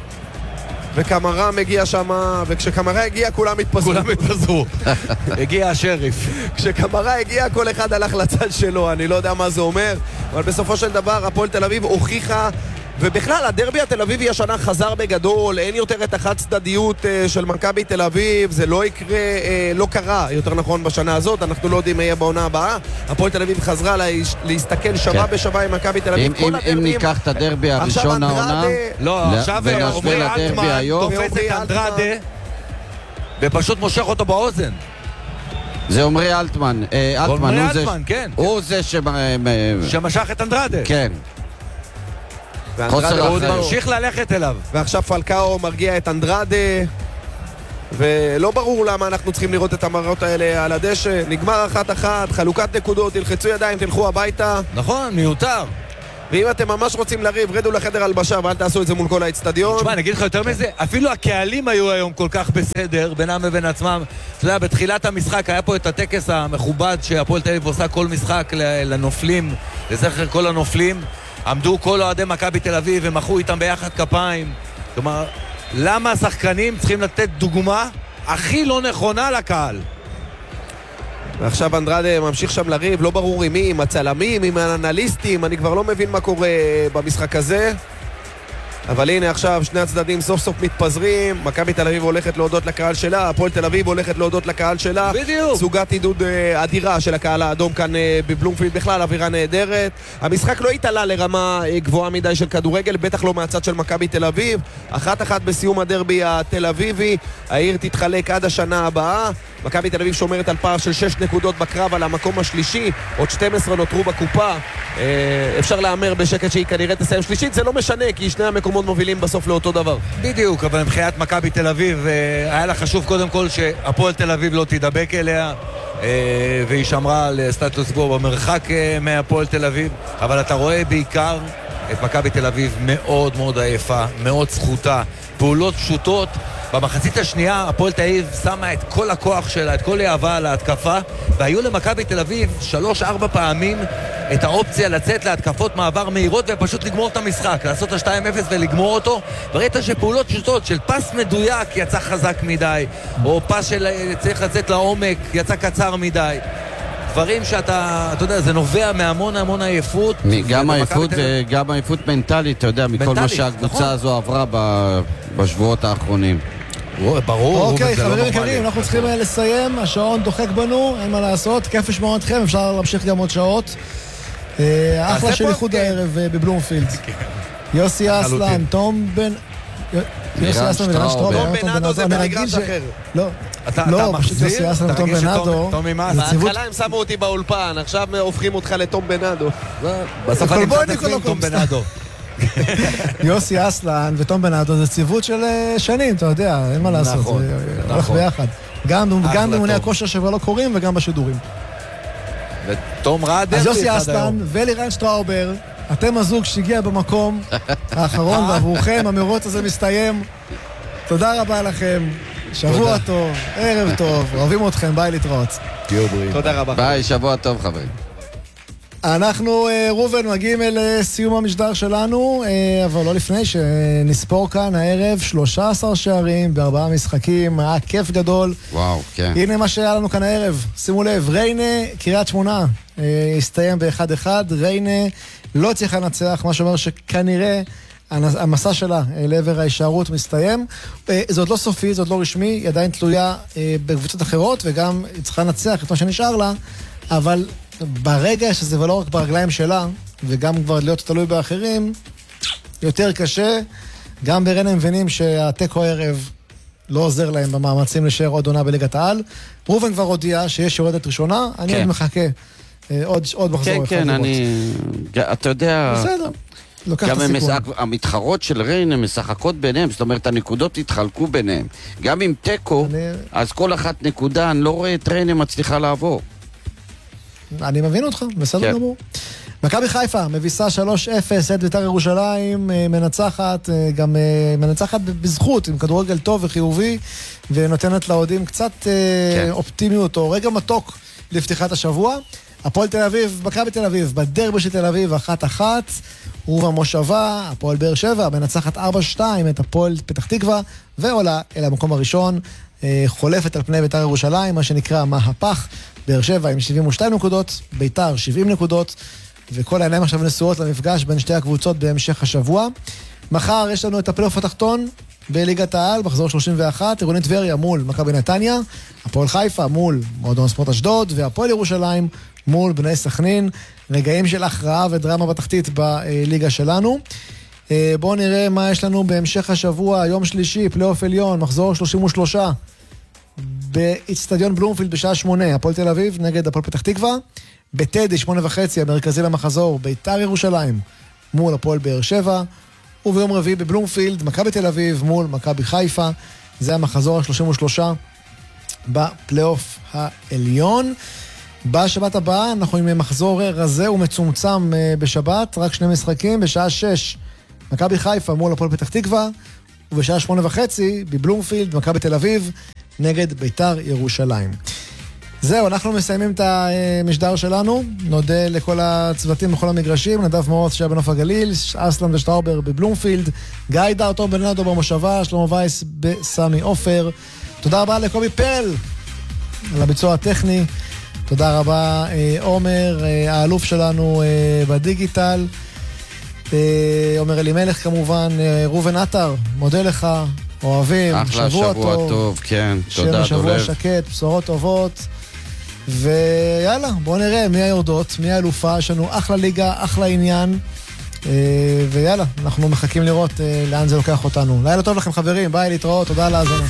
[SPEAKER 5] וקמרה מגיע שם, וכשקמרה הגיע כולם התפזרו.
[SPEAKER 6] כולם התפזרו. הגיע השריף.
[SPEAKER 5] כשקמרה הגיע כל אחד הלך לצד שלו, אני לא יודע מה זה אומר, אבל בסופו של דבר הפועל תל אביב הוכיחה, ובכלל הדרבי התל אביבי השנה חזר בגדול, אין יותר את החד צדדיות של מכבי תל אביב, זה לא יקרה, לא קרה יותר נכון בשנה הזאת, אנחנו לא יודעים מה יהיה בעונה הבאה. הפועל תל אביב חזרה להסתכל שווה בשווה עם מכבי תל אביב.
[SPEAKER 4] אם ניקח את הדרבי הראשון העונה,
[SPEAKER 6] לא, עכשיו עומרי אלטמן תופס את אנדרדה ופשוט מושך אותו באוזן.
[SPEAKER 4] זה עומרי אלטמן.
[SPEAKER 6] עומרי אלטמן, כן.
[SPEAKER 4] הוא זה
[SPEAKER 6] שמשך את אנדרדה.
[SPEAKER 4] כן. חוסר
[SPEAKER 5] עוד
[SPEAKER 6] ממשיך ללכת אליו.
[SPEAKER 5] ועכשיו פלקאו מרגיע את אנדרדה, ולא ברור למה אנחנו צריכים לראות את המראות האלה על הדשא. נגמר אחת אחת, חלוקת נקודות, תלחצו ידיים, תלכו הביתה.
[SPEAKER 6] נכון, מיותר.
[SPEAKER 5] ואם אתם ממש רוצים לריב, רדו לחדר הלבשה, ואל תעשו את זה מול כל האצטדיון.
[SPEAKER 6] תשמע, אני אגיד לך יותר מזה, אפילו הקהלים היו היום כל כך בסדר, בינם ובין עצמם. אתה יודע, בתחילת המשחק היה פה את הטקס המכובד שהפועל תל אביב עושה כל משחק לנופלים, לזכר כל הנופלים. עמדו כל אוהדי מכבי תל אביב ומחאו איתם ביחד כפיים. כלומר, למה השחקנים צריכים לתת דוגמה הכי לא נכונה לקהל?
[SPEAKER 5] ועכשיו אנדרדה ממשיך שם לריב, לא ברור עם מי, עם הצלמים, עם האנליסטים, אני כבר לא מבין מה קורה במשחק הזה. אבל הנה עכשיו שני הצדדים סוף סוף מתפזרים, מכבי תל אביב הולכת להודות לקהל שלה, הפועל תל אביב הולכת להודות לקהל שלה.
[SPEAKER 6] בדיוק.
[SPEAKER 5] סוגת עידוד אה, אדירה של הקהל האדום כאן אה, בבלומפילד, בכלל אווירה נהדרת. המשחק לא התעלה לרמה אה, גבוהה מדי של כדורגל, בטח לא מהצד של מכבי תל אביב. אחת אחת בסיום הדרבי התל אביבי, העיר תתחלק עד השנה הבאה. מכבי תל אביב שומרת על פער של שש נקודות בקרב על המקום השלישי, עוד שתים עשרה נותרו בקופה. אה, אפשר לאמר בשקט שהיא כנראה תסיים שלישית, זה לא משנה כי שני המקומות מובילים בסוף לאותו דבר.
[SPEAKER 6] בדיוק, אבל מבחינת מכבי תל אביב היה לה חשוב קודם כל שהפועל תל אביב לא תדבק אליה, והיא שמרה על סטטוס קוו במרחק מהפועל תל אביב, אבל אתה רואה בעיקר את מכבי תל אביב מאוד מאוד עייפה, מאוד זכותה, פעולות פשוטות. במחצית השנייה הפועל תל אביב שמה את כל הכוח שלה, את כל האהבה על ההתקפה, והיו למכבי תל אביב שלוש ארבע פעמים את האופציה לצאת להתקפות מעבר מהירות ופשוט לגמור את המשחק, לעשות את ה-שתיים אפס ולגמור אותו. וראית שפעולות פשוטות של פס מדויק יצא חזק מדי, או פס שצריך לצאת לעומק יצא קצר מדי. דברים שאתה, אתה יודע, זה נובע מהמון המון עייפות.
[SPEAKER 4] גם עייפות וגם עייפות מנטלית, אתה יודע, מכל מה שהקבוצה הזו עברה בשבועות האחרונים.
[SPEAKER 6] ברור.
[SPEAKER 3] אוקיי, חברים יקרים, אנחנו צריכים לסיים, השעון דוחק בנו, אין מה לעשות, כיף לשמוע אתכם, אפשר להמשיך גם עוד שעות. אחלה של איחוד הערב בבלומפילד. יוסי אסלן, תום בן... יוסי אסלן ולירן שטראובר.
[SPEAKER 5] תום בנאדו זה במגרש אחר.
[SPEAKER 3] לא, לא, פשוט יוסי אסלן ותום בנאדו.
[SPEAKER 5] בהתחלה הם שמו אותי באולפן, עכשיו הופכים אותך לתום בנאדו.
[SPEAKER 6] בסוף אני מצטרפים תום בנאדו.
[SPEAKER 3] יוסי אסלן ותום בנאדו זה ציוות של שנים, אתה יודע, אין מה לעשות, זה הולך ביחד. גם ממוני הכושר שכבר לא קוראים וגם בשידורים.
[SPEAKER 6] ותום רעדר.
[SPEAKER 3] אז יוסי אסלן ולירן שטראובר, אתם הזוג שהגיע במקום האחרון, ועבורכם המרוץ הזה מסתיים. תודה רבה לכם, שבוע טוב, ערב טוב, אוהבים אתכם, ביי, להתראות.
[SPEAKER 5] תודה רבה.
[SPEAKER 4] ביי, שבוע טוב חברים.
[SPEAKER 3] אנחנו, רובן, מגיעים אל סיום המשדר שלנו, אבל לא לפני שנספור כאן הערב שלושה עשר שערים בארבעה משחקים, היה כיף גדול.
[SPEAKER 4] וואו, כן.
[SPEAKER 3] הנה מה שהיה לנו כאן הערב, שימו לב, ריינה, קריית שמונה, הסתיים ב-אחד אחד, ריינה לא צריכה לנצח, מה שאומר שכנראה המסע שלה לעבר ההישארות מסתיים. זה עוד לא סופי, זה עוד לא רשמי, היא עדיין תלויה בקבוצות אחרות, וגם היא צריכה לנצח את מה שנשאר לה, אבל ברגע שזה לא רק ברגליים שלה, וגם כבר להיות תלוי באחרים, יותר קשה. גם בריינה הם מבינים שהטקו הערב לא עוזר להם במאמצים להישאר עוד עונה בליגת העל. רובן כבר הודיע שיש יורדת ראשונה, אני עוד מחכה עוד, עוד מחזור אחד.
[SPEAKER 4] כן, כן, אני... אתה יודע...
[SPEAKER 3] בסדר, לוקח את הסיכון.
[SPEAKER 4] גם המתחרות של ריינה משחקות ביניהם, זאת אומרת, הנקודות התחלקו ביניהם. גם עם טקו, אני... אז כל אחת נקודה, אני לא רואה את ריינה מצליחה לעבור.
[SPEAKER 3] אני מבין אותך, בסדר גמור. מכבי חיפה מביסה שלוש אפס את בית"ר ירושלים, מנצחת, גם מנצחת בזכות, עם כדורגל טוב וחיובי, ונותנת לאוהדים קצת אופטימיות, או רגע מתוק לפתיחת השבוע. הפועל תל אביב, מכבי תל אביב, בדרבי של תל אביב, אחת אחת, ובמושבה, הפועל באר שבע, מנצחת ארבע שתיים את הפועל פתח תקווה, ועולה אל המקום הראשון, חולפת על פני בית"ר ירושלים, מה שנקרא מהפך. באר שבע עם שבעים ושתיים נקודות, בית"ר שבעים נקודות, וכל העיניים עכשיו נשואות למפגש בין שתי הקבוצות בהמשך השבוע. מחר יש לנו את הפלייאוף התחתון בליגת העל, מחזור שלושים ואחת, עירוני טבריה מול מכבי נתניה, הפועל חיפה מול מועדון ספורט אשדוד, והפועל ירושלים מול בני סכנין. רגעים של הכרעה ודרמה בתחתית בליגה שלנו. בואו נראה מה יש לנו בהמשך השבוע, יום שלישי, פלייאוף עליון, מחזור שלושים ושלוש. באצטדיון בלומפילד בשעה שמונה, הפועל תל אביב נגד הפועל פתח תקווה. בטדי, שמונה וחצי, המרכזי למחזור, בית"ר ירושלים מול הפועל באר שבע, וביום רביעי בבלומפילד, מכבי תל אביב מול מכבי חיפה. זה המחזור ה-שלושים ושלושה בפלייאוף העליון. בשבת הבאה אנחנו עם מחזור רזה ומצומצם בשבת, רק שני משחקים, בשעה שש מכבי חיפה מול הפועל פתח תקווה, ובשעה שמונה וחצי בבלומפילד מכבי תל אביב נגד ביתר ירושלים. זהו, אנחנו מסיימים את המשדר שלנו. נודה לכל הצוותים בכל המגרשים, נדב מעוז שהיה בנוף הגליל, אסלן ושטראובר בבלומפילד, גיא דארטור בנדו במושבה, שלמה וייס בסמי עופר. תודה רבה לקובי פרל על הביצוע הטכני. תודה רבה עומר, האלוף שלנו בדיגיטל. עומר אלימלך כמובן, רובן עטר, מודה לך, אוהבים,
[SPEAKER 4] אחלה,
[SPEAKER 3] שבוע,
[SPEAKER 4] שבוע
[SPEAKER 3] טוב,
[SPEAKER 4] טוב, כן, תודה דולב.
[SPEAKER 3] שבוע שקט, בשורות טובות, ויאללה, בואו נראה מי היורדות, מי האלופה, יש לנו אחלה ליגה, אחלה עניין, ויאללה, אנחנו מחכים לראות לאן זה לוקח אותנו. לילה טוב לכם חברים, ביי, להתראות, תודה על ההאזנה.